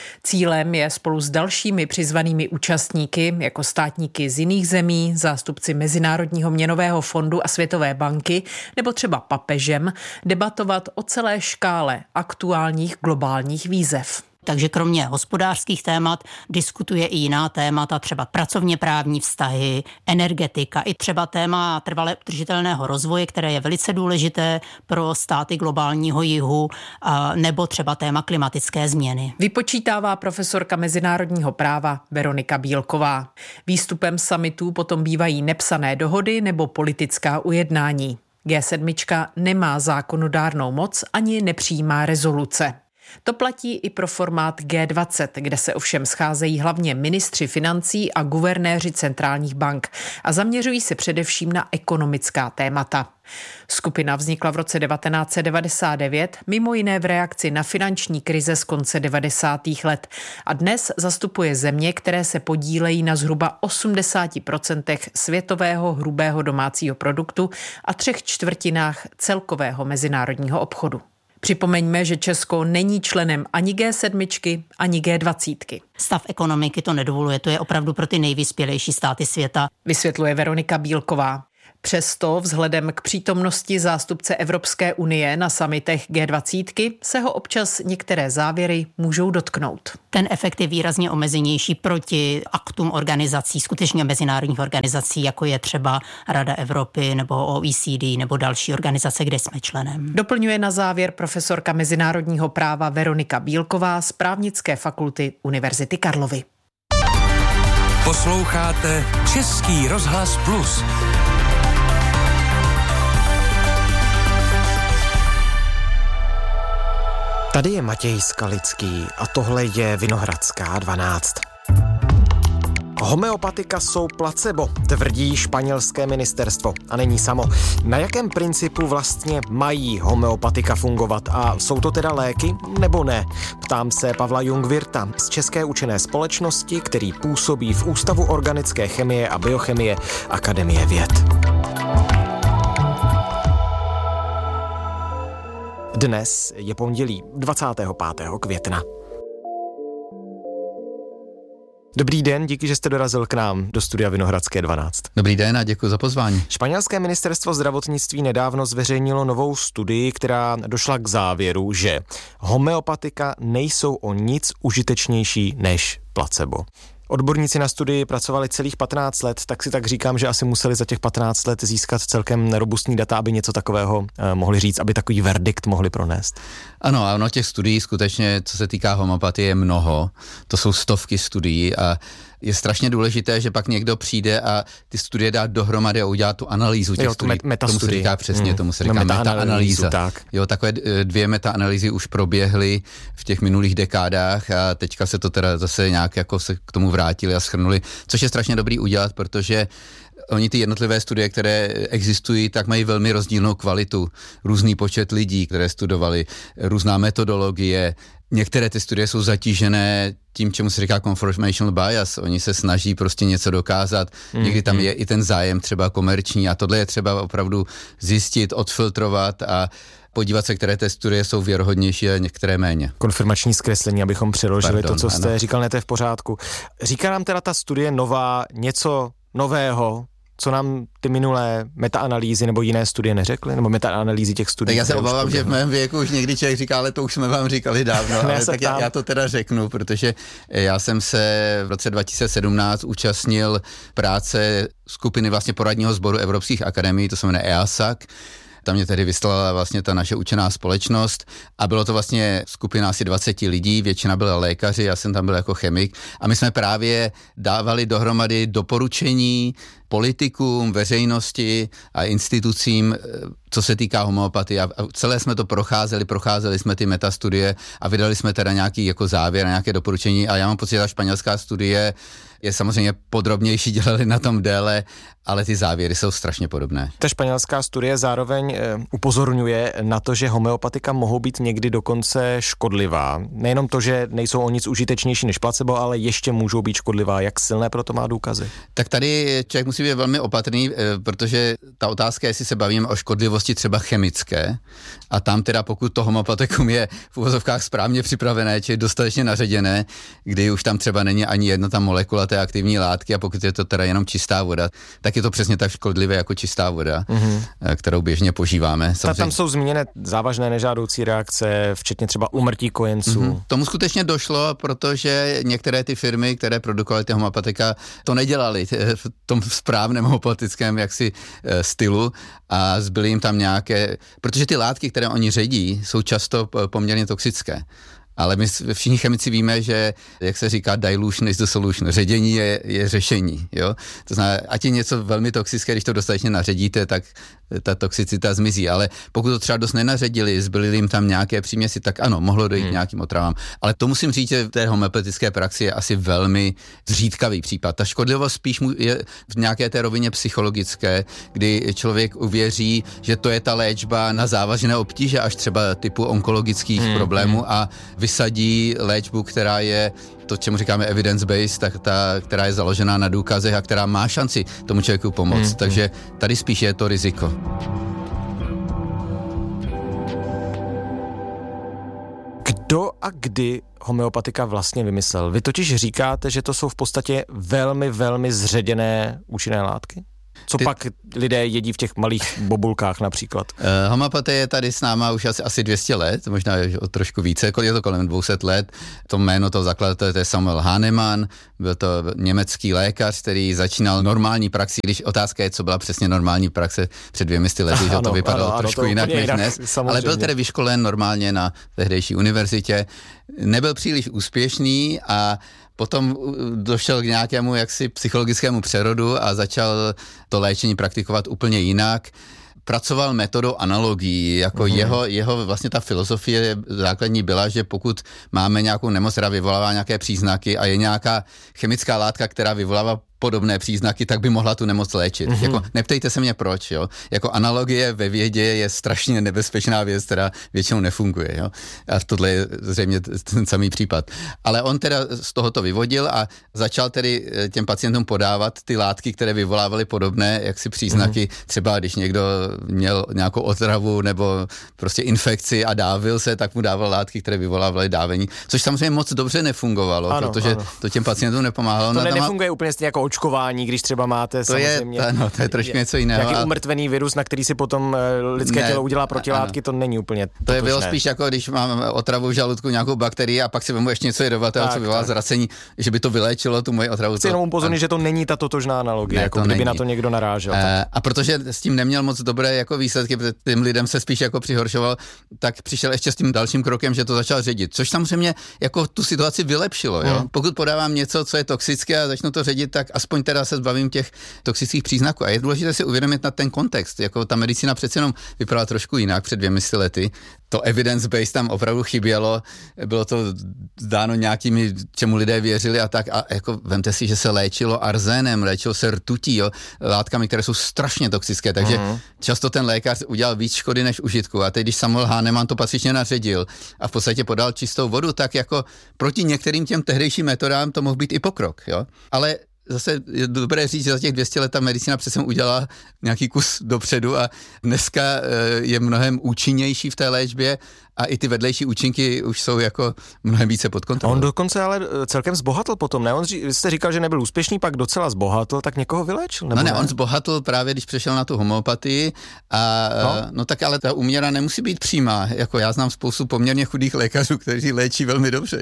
Cílem je spolu s dalšími přizvanými účastníky, jako státníky z jiných zemí, zástupci Mezinárodního měnového fondu a Světové banky nebo třeba papežem, debatovat o celé škále aktuálních globálních výzev. Takže kromě hospodářských témat diskutuje i jiná témata, třeba pracovně právní vztahy, energetika, i třeba téma trvale udržitelného rozvoje, které je velice důležité pro státy globálního jihu, nebo třeba téma klimatické změny. Vypočítává profesorka mezinárodního práva Veronika Bílková. Výstupem summitů potom bývají nepsané dohody nebo politická ujednání. G sedm nemá zákonodárnou moc ani nepřijímá rezoluce. To platí i pro formát G dvacet, kde se ovšem scházejí hlavně ministři financí a guvernéři centrálních bank a zaměřují se především na ekonomická témata. Skupina vznikla v roce devatenáct set devadesát devět, mimo jiné v reakci na finanční krize z konce devadesátých let a dnes zastupuje země, které se podílejí na zhruba osmdesát procent světového hrubého domácího produktu a třech čtvrtinách celkového mezinárodního obchodu. Připomeňme, že Česko není členem ani G sedm, ani G dvacet. Stav ekonomiky to nedovoluje, to je opravdu pro ty nejvyspělejší státy světa. Vysvětluje Veronika Bílková. Přesto vzhledem k přítomnosti zástupce Evropské unie na summitech G dvacet se ho občas některé závěry můžou dotknout. Ten efekt je výrazně omezenější proti aktům organizací, skutečně mezinárodních organizací, jako je třeba Rada Evropy nebo O E C D nebo další organizace, kde jsme členem. Doplňuje na závěr profesorka mezinárodního práva Veronika Bílková z právnické fakulty Univerzity Karlovy. Posloucháte Český rozhlas Plus. Tady je Matěj Skalický a tohle je Vinohradská dvanáct. Homeopatika jsou placebo, tvrdí španělské ministerstvo. A není samo. Na jakém principu vlastně mají homeopatika fungovat? A jsou to teda léky nebo ne? Ptám se Pavla Jungwirta z České učené společnosti, který působí v Ústavu organické chemie a biochemie Akademie věd. Dnes je pondělí dvacátého pátého května. Dobrý den, díky, že jste dorazil k nám do studia Vinohradské dvanáct. Dobrý den a děkuji za pozvání. Španělské ministerstvo zdravotnictví nedávno zveřejnilo novou studii, která došla k závěru, že homeopatika nejsou o nic užitečnější než placebo. Odborníci na studii pracovali celých patnáct let, tak si tak říkám, že asi museli za těch patnáct let získat celkem robustní data, aby něco takového eh, mohli říct, aby takový verdikt mohli pronést. Ano, a ono těch studií skutečně, co se týká homeopatie, je mnoho. To jsou stovky studií a je strašně důležité, že pak někdo přijde a ty studie dá dohromady a udělá tu analýzu těch jo, studií. Tomu se říká přesně, hmm. tomu se říká meta-analýzu, meta-analýza. Tak. Jo, takové dvě meta-analýzy už proběhly v těch minulých dekádách a teďka se to teda zase nějak jako se k tomu vrátili a shrnuli, což je strašně dobrý udělat, protože oni ty jednotlivé studie, které existují, tak mají velmi rozdílnou kvalitu. Různý počet lidí, které studovali, různá metodologie. Některé ty studie jsou zatížené tím, čemu se říká confirmational bias. Oni se snaží prostě něco dokázat. Mm, Někdy tam mm. je i ten zájem třeba komerční a tohle je třeba opravdu zjistit, odfiltrovat a podívat se, které té studie jsou věrohodnější a některé méně. Konfirmační zkreslení, abychom přeložili Pardon, to, co jste ano. říkal, ne, to je v pořádku. Říká nám teda ta studie nová něco nového, co nám ty minulé metaanalýzy nebo jiné studie neřekly? Nebo metaanalýzy těch studií? Tak já se obávám, že v mém věku už někdy člověk říká, ale to už jsme vám říkali dávno, ale já tak já, já to teda řeknu, protože já jsem se v roce dva tisíce sedmnáct účastnil práce skupiny vlastně poradního sboru Evropských akademií, to se jmenuje E A S A C. Tam mě tedy vyslala vlastně ta naše učená společnost a bylo to vlastně skupina asi dvacet lidí, většina byla lékaři, já jsem tam byl jako chemik a my jsme právě dávali dohromady doporučení politikům, veřejnosti a institucím, co se týká homeopatie. A celé jsme to procházeli, procházeli jsme ty metastudie a vydali jsme teda nějaký jako závěr, nějaké doporučení a já mám pocit, že ta španělská studie je samozřejmě podrobnější, dělali na tom déle, ale ty závěry jsou strašně podobné. Ta španělská studie zároveň e, upozorňuje na to, že homeopatika mohou být někdy dokonce škodlivá. Nejenom to, že nejsou o nic užitečnější než placebo, ale ještě můžou být škodlivá. Jak silné proto má důkazy? Tak tady člověk musí být velmi opatrný, e, protože ta otázka je, jestli se bavíme o škodlivosti třeba chemické a tam teda pokud to homeopatikum je v uvozovkách správně připravené, či dostatečně naředěné, kdy už tam třeba není ani jedna ta molekula té aktivní látky a pokud je to teda jenom čistá voda, tak je to přesně tak škodlivé jako čistá voda, mm-hmm. kterou běžně požíváme. Ta, tam jsou zmíněné závažné nežádoucí reakce, včetně třeba úmrtí kojenců. Mm-hmm. Tomu skutečně došlo, protože některé ty firmy, které produkovaly ty homeopatika, to nedělali v tom správném homeopatickém jaksi stylu a zbyly jim tam nějaké, protože ty látky, které oni ředí, jsou často poměrně toxické. Ale my všichni chemici víme, že, jak se říká, dilution is the solution. Ředění je, je řešení, jo. To znamená, ať je něco velmi toxické, když to dostatečně naředíte, tak ta toxicita zmizí. Ale pokud to třeba dost nenaředili, zbyly jim tam nějaké příměsi, tak ano, mohlo dojít hmm. nějakým otravám. Ale to musím říct, že v té homeopatické praxi je asi velmi zřídkavý případ. Ta škodlivost spíš je v nějaké té rovině psychologické, kdy člověk uvěří, že to je ta léčba na závažné obtíže, až třeba typu onkologických hmm. problémů a vysadí léčbu, která je to, čemu říkáme evidence-based, tak ta, která je založená na důkazech a která má šanci tomu člověku pomoct. Hmm. Takže tady spíš je to riziko. Kdo a kdy homeopatika vlastně vymyslel? Vy totiž říkáte, že to jsou v podstatě velmi, velmi zředěné účinné látky? Co Ty... pak lidé jedí v těch malých bobulkách například? Uh, homeopatie je tady s náma už asi, asi dvě stě let, možná o trošku více, je to kolem dvě stě let. To jméno toho zakladatele je Samuel Hahnemann, byl to německý lékař, který začínal normální praxi, když otázka je, co byla přesně normální praxe před dvěmi sty lety, že to vypadalo ano, trošku ano, to jinak než jinak, dnes, samozřejmě. Ale byl tedy vyškolen normálně na tehdejší univerzitě, nebyl příliš úspěšný a potom došel k nějakému jaksi psychologickému přerodu a začal to léčení praktikovat úplně jinak. Pracoval metodou analogií, jako mm. jeho, jeho vlastně ta filozofie základní byla, že pokud máme nějakou nemoc, která vyvolává nějaké příznaky a je nějaká chemická látka, která vyvolává podobné příznaky, tak by mohla tu nemoc léčit. Mm-hmm. Jako, neptejte se mě proč, jo. Jako analogie ve vědě je strašně nebezpečná věc, která většinou nefunguje, jo. A tohle je zřejmě ten samý případ. Ale on teda z tohoto vyvodil a začal tedy těm pacientům podávat ty látky, které vyvolávaly podobné jaksi příznaky. Mm-hmm. Třeba když někdo měl nějakou otravu nebo prostě infekci a dávil se, tak mu dával látky, které vyvolávaly dávení, což samozřejmě moc dobře nefungovalo, ano, protože ano. to těm pacientům nepomáhalo. To ne, nefunguje úplně stejně jako očkování, když třeba máte to samozřejmě... Je, no, to je trošku něco jiného. Nějaký umrtvený virus, na který si potom lidské ne, tělo udělá protilátky, ano. to není úplně To je bylo spíš jako, když mám otravu v žaludku, nějakou bakterii a pak si vemu ještě něco jedovatého, co vyvolá zvracení, že by to vyléčilo tu moji otravu. Chci jenom upozornit, že to není ta totožná analogie, ne, jako kdyby není. Na to někdo narážel. Uh, a protože s tím neměl moc dobré jako výsledky, protože těm lidem se spíš jako přihoršoval, tak přišel ještě s tím dalším krokem, že to začal ředit, což samozřejmě jako tu situaci vylepšilo. Jo? Hmm. Pokud podávám něco, co je toxické a začnu to ředit, tak aspoň teda se zbavím těch toxických příznaků. A je důležité si uvědomit na ten kontext. Jako ta medicína přece jenom vypadala trošku jinak před dvěmi lety. To evidence-based tam opravdu chybělo, bylo to dáno nějakými, čemu lidé věřili a tak. A jako vemte si, že se léčilo arzénem, léčilo se rtutí, jo, látkami, které jsou strašně toxické, takže uh-huh. často ten lékař udělal víc škody než užitku. A teď, když Samuel Hahnemann to patřičně naředil a v podstatě podal čistou vodu, tak jako proti některým těm tehdejším metodám to mohl být i pokrok, jo. Ale zase je dobré říct, že za těch dvě stě let ta medicína přece udělala nějaký kus dopředu a dneska je mnohem účinnější v té léčbě a i ty vedlejší účinky už jsou jako mnohem více pod kontrolou. On dokonce ale celkem zbohatl potom, ne? On ří, jste říkal, že nebyl úspěšný, pak docela zbohatl, tak někoho vyléčil, nebo No ne, ne, on zbohatl právě, když přešel na tu homeopatii a no, no tak ale ta úměra nemusí být přímá. Jako já znám spoustu poměrně chudých lékařů, kteří léčí velmi dobře.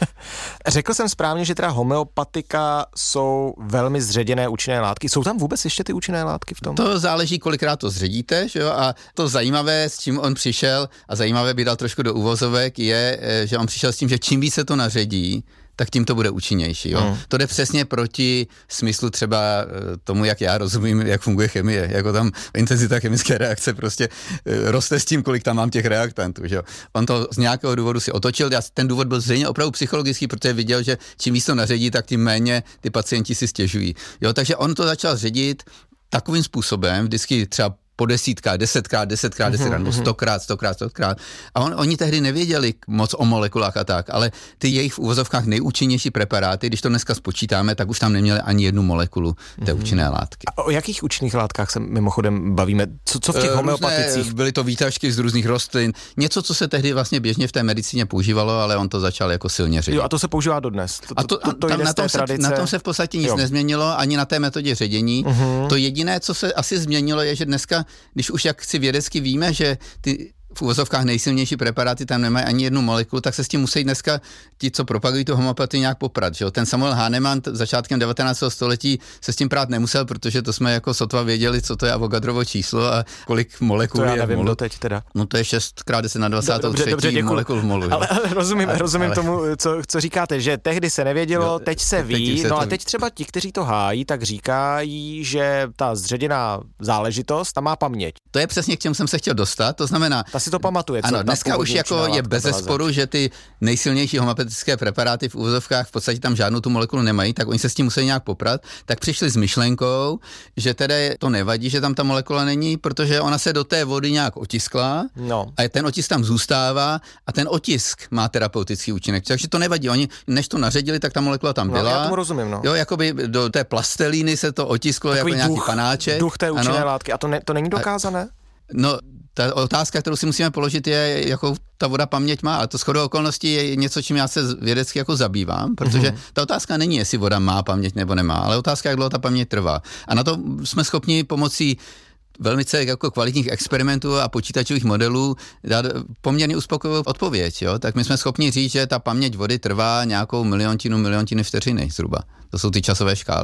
Řekl jsem správně, že teda homeopatika jsou velmi zředěné účinné látky. Jsou tam vůbec ještě ty účinné látky v tom? To záleží, kolikrát to zředíte, že jo? A to zajímavé, s čím on přišel, a zajímavé by dal trošku do uvozovek, je, že on přišel s tím, že čím více to naředí, tak tím to bude účinnější. Jo? Hmm. To jde přesně proti smyslu třeba tomu, jak já rozumím, jak funguje chemie. Jako tam intenzita chemické reakce prostě roste s tím, kolik tam mám těch reaktantů. Že jo? On to z nějakého důvodu si otočil. Ten důvod byl zřejmě opravdu psychologický, protože viděl, že čím víc to naředí, tak tím méně ty pacienti si stěžují. Jo? Takže on to začal ředit takovým způsobem, vždycky třeba po desítkách, desetkrát, desetkrát, desetkrát, nebo stokrát, stokrát, stokrát. A on, oni tehdy nevěděli moc o molekulách a tak, ale ty jejich v úvozovkách nejúčinnější preparáty, když to dneska spočítáme, tak už tam neměli ani jednu molekulu té účinné látky. A o jakých účinných látkách se mimochodem bavíme? Co, co v těch homeopaticích? Byly to výtažky z různých rostlin, něco, co se tehdy vlastně běžně v té medicíně používalo, ale on to začal jako silně ředit. Jo, a to se používá dodnes. To, a to, to, to tam na, tom se, na tom se v podstatě nic jo. nezměnilo, ani na té metodě ředění. Uh-huh. To jediné, co se asi změnilo, je, že dneska, když už jak si vědecky víme, že ty v uvozovkách nejsilnější preparáty tam nemají ani jednu molekulu, tak se s tím musí dneska ti, co propagují tu homeopatii, nějak poprat. Že? Ten Samuel Hahnemann začátkem devatenáctého století se s tím prát nemusel, protože to jsme jako sotva věděli, co to je Avogadrovo číslo a kolik molekul je v molu. Doteď teda. No to je šest krát deset na dvacátou třetí molekul v molu. Ale, ale rozumím, ale, rozumím ale... tomu, co, co říkáte, že tehdy se nevědělo, jo, teď se ví, no a teď třeba ti, kteří to hájí, tak říkají, že ta zředěná záležitost, ta má paměť. To je přesně, k čemu jsem se chtěl dostat, to znamená... Ta si to pamatuje. Ano, dneska už jako je bezesporu, že ty nejsilnější homeopatické preparáty v úvozovkách v podstatě tam žádnou tu molekulu nemají, tak oni se s tím museli nějak poprat, tak přišli s myšlenkou, že tedy to nevadí, že tam ta molekula není, protože ona se do té vody nějak otiskla no. a ten otisk tam zůstává a ten otisk má terapeutický účinek, takže to nevadí. Oni, než to naředili, tak ta molekula tam byla. No, já tomu rozumím, no. Jo, jakoby do té plastelíny se to otisklo takový jako duch, nějaký panáček. Duch té účinné látky. A to, ne, to není dokázané? No, ta otázka, kterou si musíme položit, je, jakou ta voda paměť má. A to shodou okolností je něco, čím já se vědecky jako zabývám, protože ta otázka není, jestli voda má paměť nebo nemá, ale otázka, jak dlouho ta paměť trvá. A na to jsme schopni pomocí velmi jako kvalitních experimentů a počítačových modelů dát poměrně uspokojivou odpověď. Jo? Tak my jsme schopni říct, že ta paměť vody trvá nějakou miliontinu, miliontiny vteřiny zhruba. To jsou ty časové škály.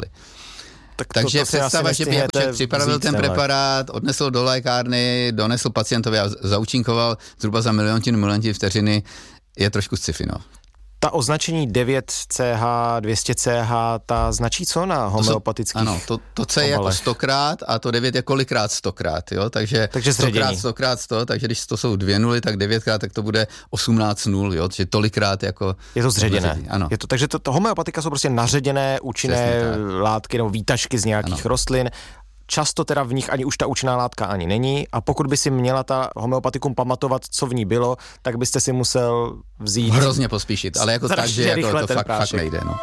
Tak Takže to, to představa, že by připravil ten preparát, odnesl do lékárny, donesl pacientovi a zaúčinkoval zhruba za miliontinu, miliontiny vteřiny, je trošku sci-fi, no. Ta označení devět C H, dvě stě C H, ta značí co na homeopatických? Ano, to, to C je jako stokrát a to devět je kolikrát stokrát, jo, takže, takže stokrát, stokrát sto, takže když to jsou dvě nuly, tak devětkrát, tak to bude osmnáct nul, jo, takže tolikrát jako... Je to zředěné. Zředí, ano. Je to, takže to, to homeopatika jsou prostě naředěné účinné látky nebo výtažky z nějakých ano. rostlin. Často teda v nich ani už ta účinná látka ani není a pokud by si měla ta homeopatikum pamatovat, co v ní bylo, tak byste si musel vzít... Hrozně pospíšit, ale jako tak, že jako to fakt, fakt nejde, no.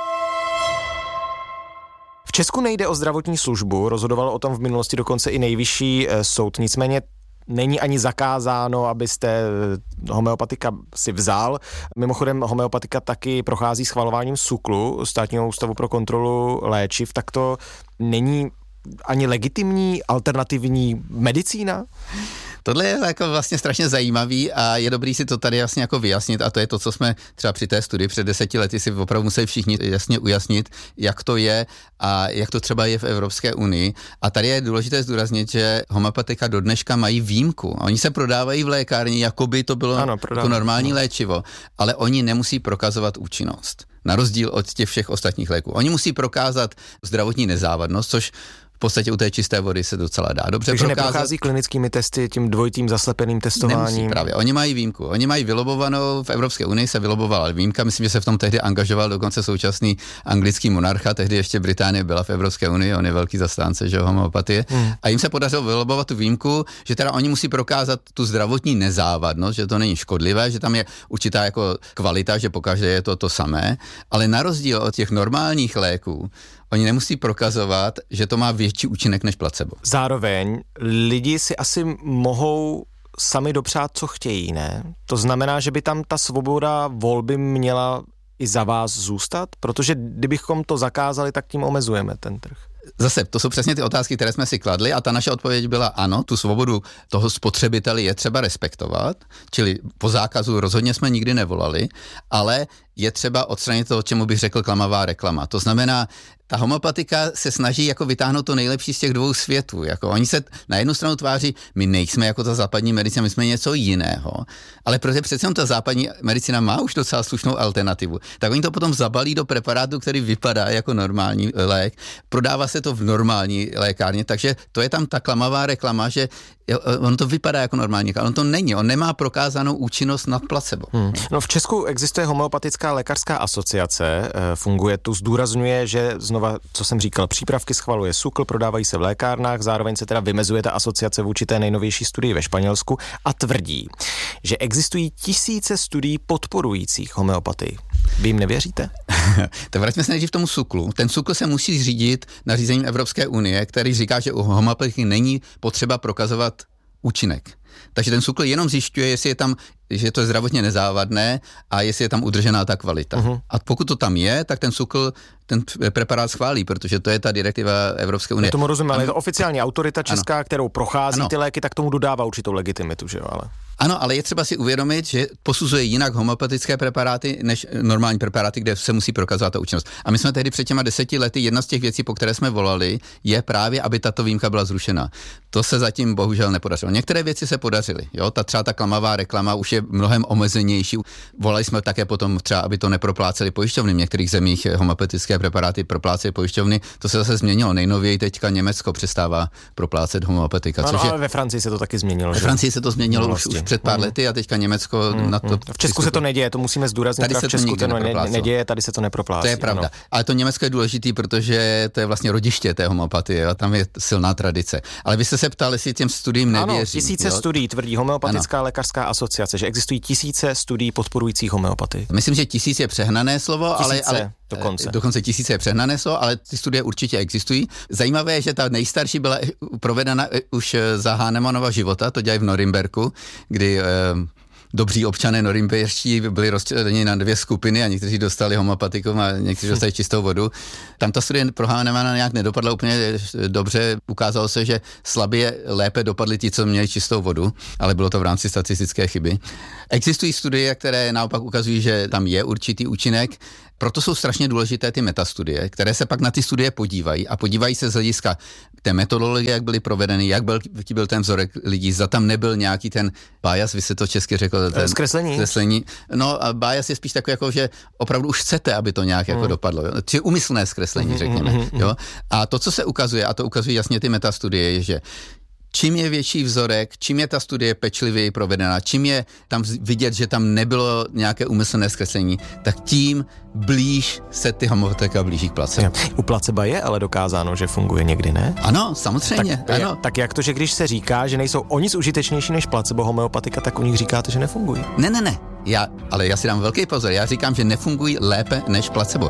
V Česku nejde o zdravotní službu, rozhodoval o tom v minulosti dokonce i nejvyšší soud, nicméně není ani zakázáno, abyste homeopatika si vzal. Mimochodem homeopatika taky prochází schvalováním SÚKLu, Státního ústavu pro kontrolu léčiv, tak to není ani legitimní alternativní medicína? Tohle je jako vlastně strašně zajímavý a je dobrý si to tady jasně jako vyjasnit a to je to, co jsme třeba při té studii před deseti lety si opravdu museli všichni jasně ujasnit, jak to je a jak to třeba je v Evropské unii. A tady je důležité zdůraznit, že homeopatika do dneška mají výjimku. Oni se prodávají v lékárně, jako by to bylo ano, jako normální no. léčivo, ale oni nemusí prokazovat účinnost. Na rozdíl od těch všech ostatních léků. Oni musí prokázat zdravotní nezávadnost, což v podstatě u té čisté vody se docela dá dobře Takže prokázat. neprochází klinickými testy, tím dvojitým zaslepeným testováním. Nemusí právě. Oni mají výjimku. Oni mají vylobovanou, v Evropské unii se vylobovala výjimka, myslím, že se v tom tehdy angažoval dokonce současný anglický monarcha, tehdy ještě Británie byla v Evropské unii, on je velký zastánce, že homeopatie. Hmm. A jim se podařilo vylobovat tu výjimku, že teda oni musí prokázat tu zdravotní nezávadnost, že to není škodlivé, že tam je určitá jako kvalita, že pokaždé je to to samé, ale na rozdíl od těch normálních léků oni nemusí prokazovat, že to má větší účinek než placebo. Zároveň lidi si asi mohou sami dopřát, co chtějí, ne? To znamená, že by tam ta svoboda volby měla i za vás zůstat? Protože kdybychom to zakázali, tak tím omezujeme ten trh. Zase, to jsou přesně ty otázky, které jsme si kladli a ta naše odpověď byla ano, tu svobodu toho spotřebitele je třeba respektovat, čili po zákazu rozhodně jsme nikdy nevolali, ale je třeba odstranit to, čemu bych řekl klamavá reklama. To znamená, ta homeopatika se snaží jako vytáhnout to nejlepší z těch dvou světů. Jako oni se na jednu stranu tváří, my nejsme jako ta západní medicína, my jsme něco jiného, ale protože přece ta západní medicína má už docela slušnou alternativu, tak oni to potom zabalí do preparátu, který vypadá jako normální lék, prodává se to v normální lékárně, takže to je tam ta klamavá reklama, že on to vypadá jako normální, ale on to není, on nemá prokázanou účinnost nad placebo. Hmm. No v Česku existuje homeopatická lékařská asociace, funguje tu, zdůrazňuje, že znova, co jsem říkal, přípravky schvaluje SÚKL, prodávají se v lékárnách, zároveň se teda vymezuje ta asociace vůči té nejnovější studii ve Španělsku a tvrdí, že existují tisíce studií podporujících homeopatii. Vy jim nevěříte? Tak vraťme se nejdřív k tomu SÚKLu. Ten SÚKL se musí řídit nařízením Evropské unie, který říká, že u homeopatiky není potřeba prokazovat účinek. Takže ten SÚKL jenom zjišťuje, jestli je tam, že to je zdravotně nezávadné a jestli je tam udržená ta kvalita. Uh-huh. A pokud to tam je, tak ten SÚKL ten preparát schválí, protože to je ta direktiva Evropské unie. Já tomu rozumím, ale je to oficiální autorita česká, ano. kterou prochází ano. ty léky, tak tomu dodává určitou legitimitu, že jo, ale... Ano, ale je třeba si uvědomit, že posuzuje jinak homeopatické preparáty než normální preparáty, kde se musí prokazovat ta účinnost. A my jsme tehdy před těma deseti lety, jedna z těch věcí, po které jsme volali, je právě, aby tato výjimka byla zrušena. To se zatím bohužel nepodařilo. Některé věci se podařily. Jo, ta třeba ta klamavá reklama už je mnohem omezenější. Volali jsme také potom třeba, aby to nepropláceli pojišťovny. V některých zemích homeopatické preparáty proplácejí pojišťovny. To se zase změnilo. Nejnověji teďka Německo přestává proplácet homeopatika. No, což no, je... ale ve Francii se to taky změnilo. Ve Francii se to změnilo už, už před pár mm. lety a teďka Německo mm. na to... V Česku se to neděje, to musíme zdůraznit. Tady se v Česku to to ne, neděje, tady se to neproplácí. To je pravda. Ano. Ale to Německo je důležitý, protože to je vlastně rodiště té homeopatie a tam je silná tradice. Ale vy jste se ptali, jestli těm studiím nevěří. Ano, tisíce jo? studií tvrdí homeopatická ano. lékařská asociace, že existují tisíce studií podporujících homeopatii. Myslím, že tisíc je přehnané slovo, tisíce, ale, ale dokonce. dokonce tisíce je přehnané slovo, ale ty studie určitě existují. Zajímavé je, že ta nejstarší byla provedena už za Hahnemannova života, to dělají v Norimberku, kdy eh, dobří občané norimberští byli rozděleni na dvě skupiny a někteří dostali homopatikum a někteří dostali čistou vodu. Tam ta studie pro Hahnemanna nějak nedopadla úplně dobře. Ukázalo se, že slabě lépe dopadli ti, co měli čistou vodu, ale bylo to v rámci statistické chyby. Existují studie, které naopak ukazují, že tam je určitý účinek. proto jsou strašně důležité ty metastudie, které se pak na ty studie podívají a podívají se z hlediska té metodologie, jak byly provedeny, jak byl, byl ten vzorek lidí, zda tam nebyl nějaký ten bias, vy se to česky řekl. Ten zkreslení. zkreslení. No a bias je spíš takový, jako, že opravdu už chcete, aby to nějak mm. jako dopadlo. Jo? Či umyslné zkreslení, mm, řekněme. Mm, mm, jo? A to, co se ukazuje, a to ukazují jasně ty metastudie, je, že čím je větší vzorek, čím je ta studie pečlivěji provedena, čím je tam vidět, že tam nebylo nějaké úmyslné zkreslení, tak tím blíž se ty homeopatika blíží k placebo. U placeba je ale dokázáno, že funguje někdy, ne? Ano, samozřejmě. Tak, ano. Je, tak jak to, že když se říká, že nejsou o nic užitečnější než placebo homeopatika, tak u nich říkáte, že nefungují? Ne, ne, ne. Já, ale já si dám velký pozor. Já říkám, že nefungují lépe než placebo.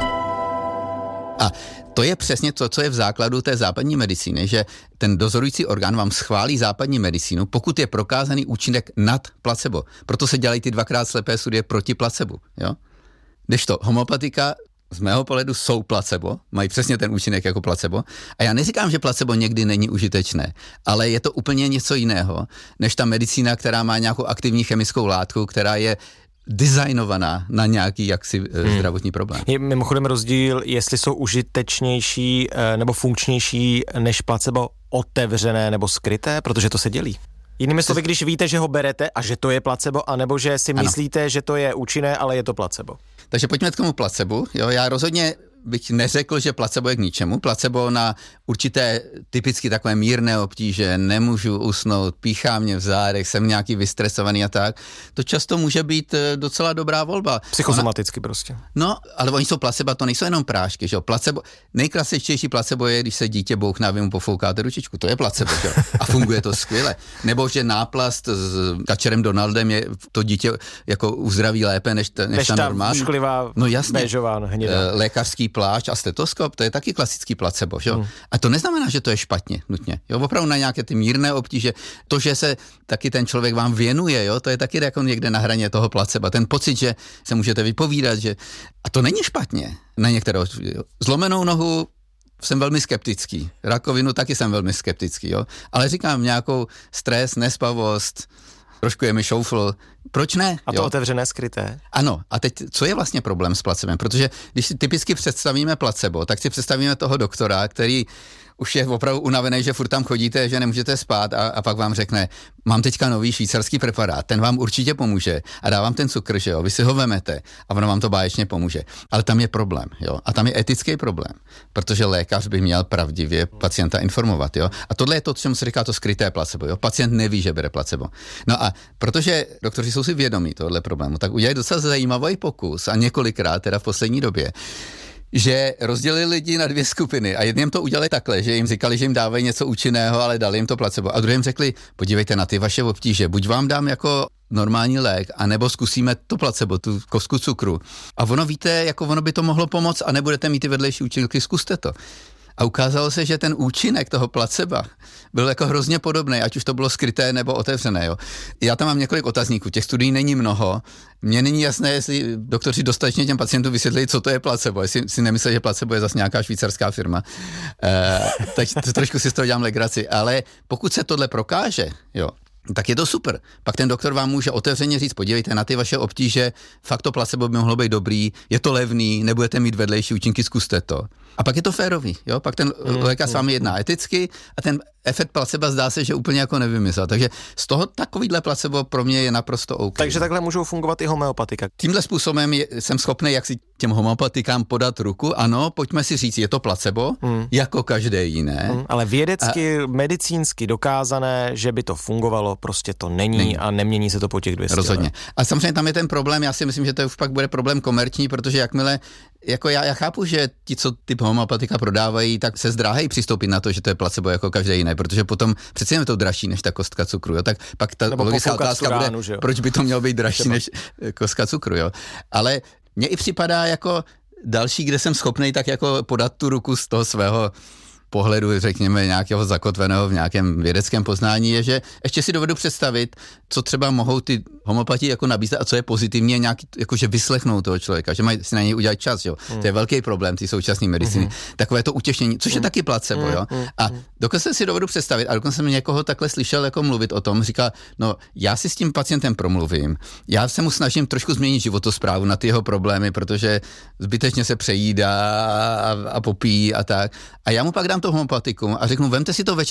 A to je přesně to, co je v základu té západní medicíny, že ten dozorující orgán vám schválí západní medicínu, pokud je prokázaný účinek nad placebo. Proto se dělají ty dvakrát slepé studie proti placebo. Jo? Kdežto homeopatika z mého pohledu jsou placebo, mají přesně ten účinek jako placebo. A já neříkám, že placebo někdy není užitečné, ale je to úplně něco jiného, než ta medicína, která má nějakou aktivní chemickou látku, která je designovaná na nějaký jaksi hmm. zdravotní problém. Je mimochodem rozdíl, jestli jsou užitečnější nebo funkčnější než placebo otevřené nebo skryté, protože to se dělí. Jinými slovy, když víte, že ho berete a že to je placebo, anebo že si ano. myslíte, že to je účinné, ale je to placebo. Takže pojďme k tomu placebu. Jo, já rozhodně bych neřekl, že placebo je k ničemu. Placebo na určité typicky takové mírné obtíže, nemůžu usnout, píchá mě v zádech, jsem nějaký vystresovaný a tak. To často může být docela dobrá volba. Psychosomaticky Ona, prostě. No, ale oni jsou placebo, to nejsou jenom prášky, že jo. Placebo, nejklasičtější placebo je, když se dítě bouchne a vy mu pofoukáte ručičku. To je placebo, že jo. A funguje to skvěle. Nebo že náplast s kačerem Donaldem je to dítě jako uzdraví lépe než ta, než než ta, ta normální. Šklivá, no jasně. béžová, hnědá. Lékařský plášť a stetoskop, to je taky klasický placebo, že jo? Hmm. A to neznamená, že to je špatně nutně. Jo, opravdu na nějaké ty mírné obtíže, to, že se taky ten člověk vám věnuje, jo, to je taky jako někde na hraně toho placeba. Ten pocit, že se můžete vypovídat, že a to není špatně. Na některou zlomenou nohu jsem velmi skeptický. Rakovinu taky jsem velmi skeptický, jo. Ale říkám nějakou stres, nespavost, trošku je mi šoufl. Proč ne? A to jo? Otevřené, skryté? Ano. A teď, co je vlastně problém s placebem? Protože když si typicky představíme placebo, tak si představíme toho doktora, který už je opravdu unavený, že furt tam chodíte, že nemůžete spát a, a pak vám řekne, mám teďka nový švýcarský preparát, ten vám určitě pomůže a dá vám ten cukr, že jo, vy si ho vemete a ono vám to báječně pomůže. Ale tam je problém, jo, a tam je etický problém, protože lékař by měl pravdivě pacienta informovat, jo. A tohle je to, čemu se říká to skryté placebo, jo. Pacient neví, že bere placebo. No a protože doktoři jsou si vědomí tohle problému, tak udělají docela zajímavý pokus a několikrát teda v poslední době, že rozdělili lidi na dvě skupiny a jedním to udělali takhle, že jim říkali, že jim dávají něco účinného, ale dali jim to placebo. A druhým řekli, podívejte na ty vaše obtíže, buď vám dám jako normální lék, anebo zkusíme to placebo, tu kostku cukru. A ono víte, jako ono by to mohlo pomoct a nebudete mít ty vedlejší účinky, zkuste to. A ukázalo se, že ten účinek toho placeba byl jako hrozně podobný, ať už to bylo skryté nebo otevřené. Jo. Já tam mám několik otazníků, těch studií není mnoho. Mně není jasné, jestli doktoři dostatečně těm pacientům vysvětlí, co to je placebo, jestli si nemyslí, že placebo je zase nějaká švýcarská firma. E, tak trošku si z toho dělám legraci. Ale pokud se tohle prokáže, jo, tak je to super. Pak ten doktor vám může otevřeně říct, podívejte na ty vaše obtíže, fakt to placebo by mohlo být dobrý, je to levný, nebudete mít vedlejší účinky, zkuste to. A pak je to férový, jo? Pak ten mm, lékař s vámi jedná eticky a ten efekt placebo zdá se, že úplně jako nevymyslel. Takže z toho takovýhle placebo pro mě je naprosto OK. Takže takhle můžou fungovat i homeopatika. Tímhle způsobem je, jsem schopný jak si těm homeopatikám podat ruku. Ano, pojďme si říct, je to placebo, mm. jako každé jiné. Mm, ale vědecky, a... medicínsky dokázané, že by to fungovalo, prostě to není, není. A nemění se to po těch dvě stě. Rozhodně. A samozřejmě tam je ten problém, já si myslím, že to už pak bude problém komerční, protože jakmile, jako já, já chápu, že ti, co typ homeopatika prodávají, tak se zdráhají přistoupit na to, že to je placebo jako každé jiné, protože potom přece je to dražší než ta kostka cukru, jo? Tak pak ta nebo logická otázka bude, ránu, proč by to mělo být dražší Třeba. než kostka cukru, jo? Ale mně i připadá jako další, kde jsem schopnej tak jako podat tu ruku z toho svého pohledu, řekněme, nějakého zakotveného v nějakém vědeckém poznání, je, že ještě si dovedu představit, co třeba mohou ty homopati jako nabízet a co je pozitivně nějak, jakože vyslechnou toho člověka, že mají si na něj udělat čas, jo. Mm. To je velký problém ty současné medicíny. Mm. Takové to utěšení, což je mm. taky placebo, jo. Mm. A dokonce si dovedu představit, a dokonce jsem někoho takhle slyšel jako mluvit o tom, říká, no já si s tím pacientem promluvím, já se mu snažím trošku změnit životosprávu na ty jeho problémy, protože zbytečně se přejídá a, a popíjí a tak. A já mu pak dám to homopatikum a řeknu, vemte si to večer